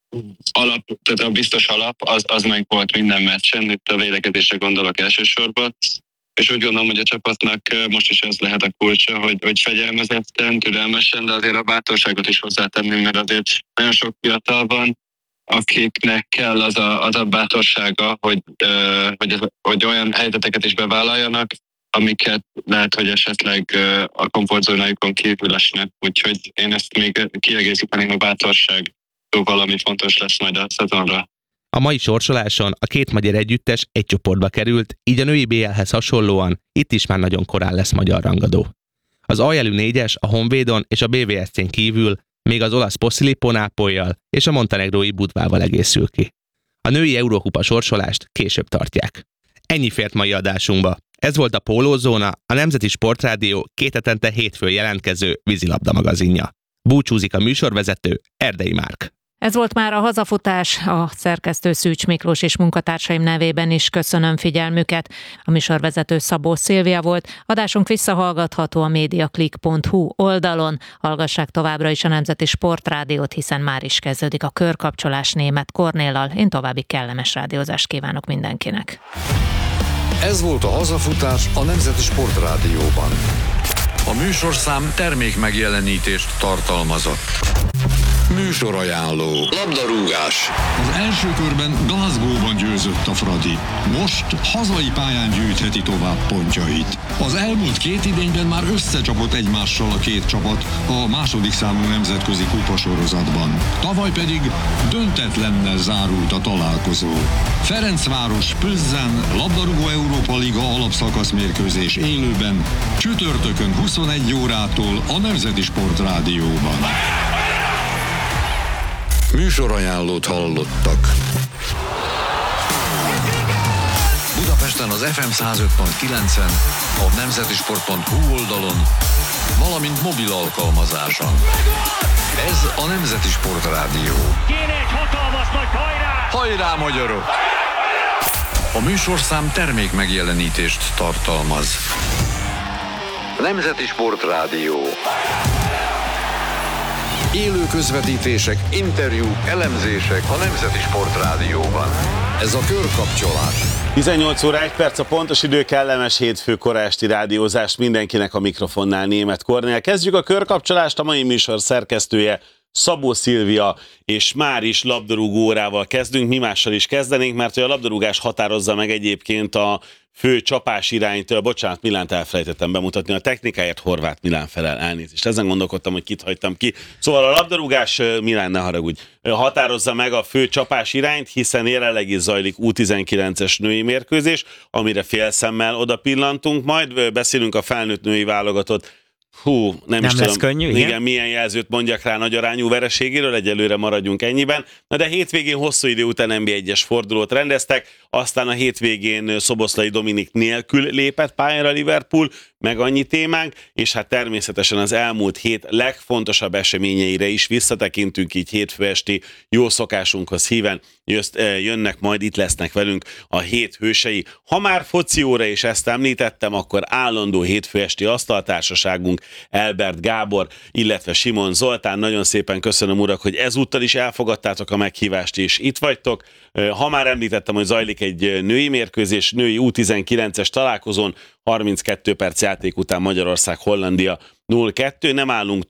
alap, tehát a biztos alap, az, az meg volt minden meccsen, itt a védekezésre gondolok elsősorban, és úgy gondolom, hogy a csapatnak most is ez lehet a kulcsa, hogy, hogy fegyelmezetten, türelmesen, de azért a bátorságot is hozzátenni, mert azért nagyon sok fiatal van, akiknek kell az a, az a bátorsága, hogy, uh, hogy, hogy olyan helyzeteket is bevállaljanak, amiket lehet, hogy esetleg a komfortzónájukon kívül esnek. Úgyhogy én ezt még kiegészíteném, a bátorság valami fontos lesz majd a szezonra. A mai sorsoláson a két magyar együttes egy csoportba került, így a női bé el-hez hasonlóan itt is már nagyon korán lesz magyar rangadó. Az aljelű négyes a Honvédon és a bé vé es cén kívül még az olasz Posillipo Nápolyjal és a montenegrói Budvával egészül ki. A női Eurókupa sorsolást később tartják. Ennyi fért mai adásunkba. Ez volt a Pólózóna, a Nemzeti Sportrádió két hetente hétfőn jelentkező vízilabda magazinja. Búcsúzik a műsorvezető, Erdei Márk. Ez volt már a hazafutás, a szerkesztő Szűcs Miklós és munkatársaim nevében is köszönöm figyelmüket. A műsorvezető Szabó Szilvia volt, adásunk visszahallgatható a mediaclick pont hu oldalon. Hallgassák továbbra is a Nemzeti Sportrádiót, hiszen már is kezdődik a körkapcsolás Németh Kornéllal. Én további kellemes rádiózást kívánok mindenkinek. Ez volt a hazafutás a Nemzeti Sportrádióban. A műsorszám termék megjelenítést tartalmazott. Műsorajánló. Labdarúgás. Az első körben Glasgow-ban győzött a Fradi. Most hazai pályán gyűjtheti tovább pontjait. Az elmúlt két idényben már összecsapott egymással a két csapat a második számú nemzetközi kupasorozatban. Tavaly pedig döntetlennel zárult a találkozó. Ferencváros Plzen labdarúgó Európa Liga alapszakasz mérkőzés élőben csütörtökön huszonegy órától a Nemzeti Sportrádióban. Műsorajánlót hallottak. Budapesten az ef em száz öt pont kilencen, a nemzetisport pont hu oldalon, valamint mobil alkalmazáson. Ez a Nemzeti Sportrádió. Kéne egy hatalmas nagy hajrá! Hajrá, magyarok! A műsorszám termék megjelenítést tartalmaz. Nemzeti Sportrádió. Élő közvetítések, interjúk, elemzések a Nemzeti Sportrádióban. Ez a körkapcsolás. tizennyolc óra egy perc a pontos idő, kellemes hétfő kora esti rádiózást mindenkinek, a mikrofonnál Németh Kornél. Kezdjük a körkapcsolást, a mai műsor szerkesztője Szabó Szilvia, és már is labdarúgó órával kezdünk, mi mással is kezdenénk, mert a labdarúgás határozza meg egyébként a fő csapás irányt, bocsánat, Milánt elfelejtettem bemutatni, a technikáért Horváth Milán felel, elnézést. Ezen gondolkodtam, hogy kit hagytam ki. Szóval a labdarúgás, Milán, ne haragudj, határozza meg a fő csapás irányt, hiszen jelenleg is zajlik U tizenkilences női mérkőzés, amire félszemmel oda pillantunk, majd beszélünk a felnőtt női válogatott. Hú, nem, nem is lesz tudom, könnyű, igen? igen, milyen jelzőt mondjak rá nagy arányú vereségéről, egyelőre maradjunk ennyiben. Na de hétvégén hosszú idő után en bé egyes fordulót rendeztek, aztán a hétvégén Szoboszlai Dominik nélkül lépett pályára Liverpool, meg annyi témánk, és hát természetesen az elmúlt hét legfontosabb eseményeire is visszatekintünk, így hétfő esti jó szokásunkhoz híven jönnek, majd itt lesznek velünk a hét hősei. Ha már foci óra, és ezt említettem, akkor állandó hétfő esti asztaltársaságunk Elbert Gábor, illetve Simon Zoltán. Nagyon szépen köszönöm, urak, hogy ezúttal is elfogadtátok a meghívást, és itt vagytok. Ha már említettem, hogy zajlik egy női mérkőzés, női U tizenkilences találkozón, harminckettő perc játék után Magyarország-Hollandia nulla kettő, nem állunk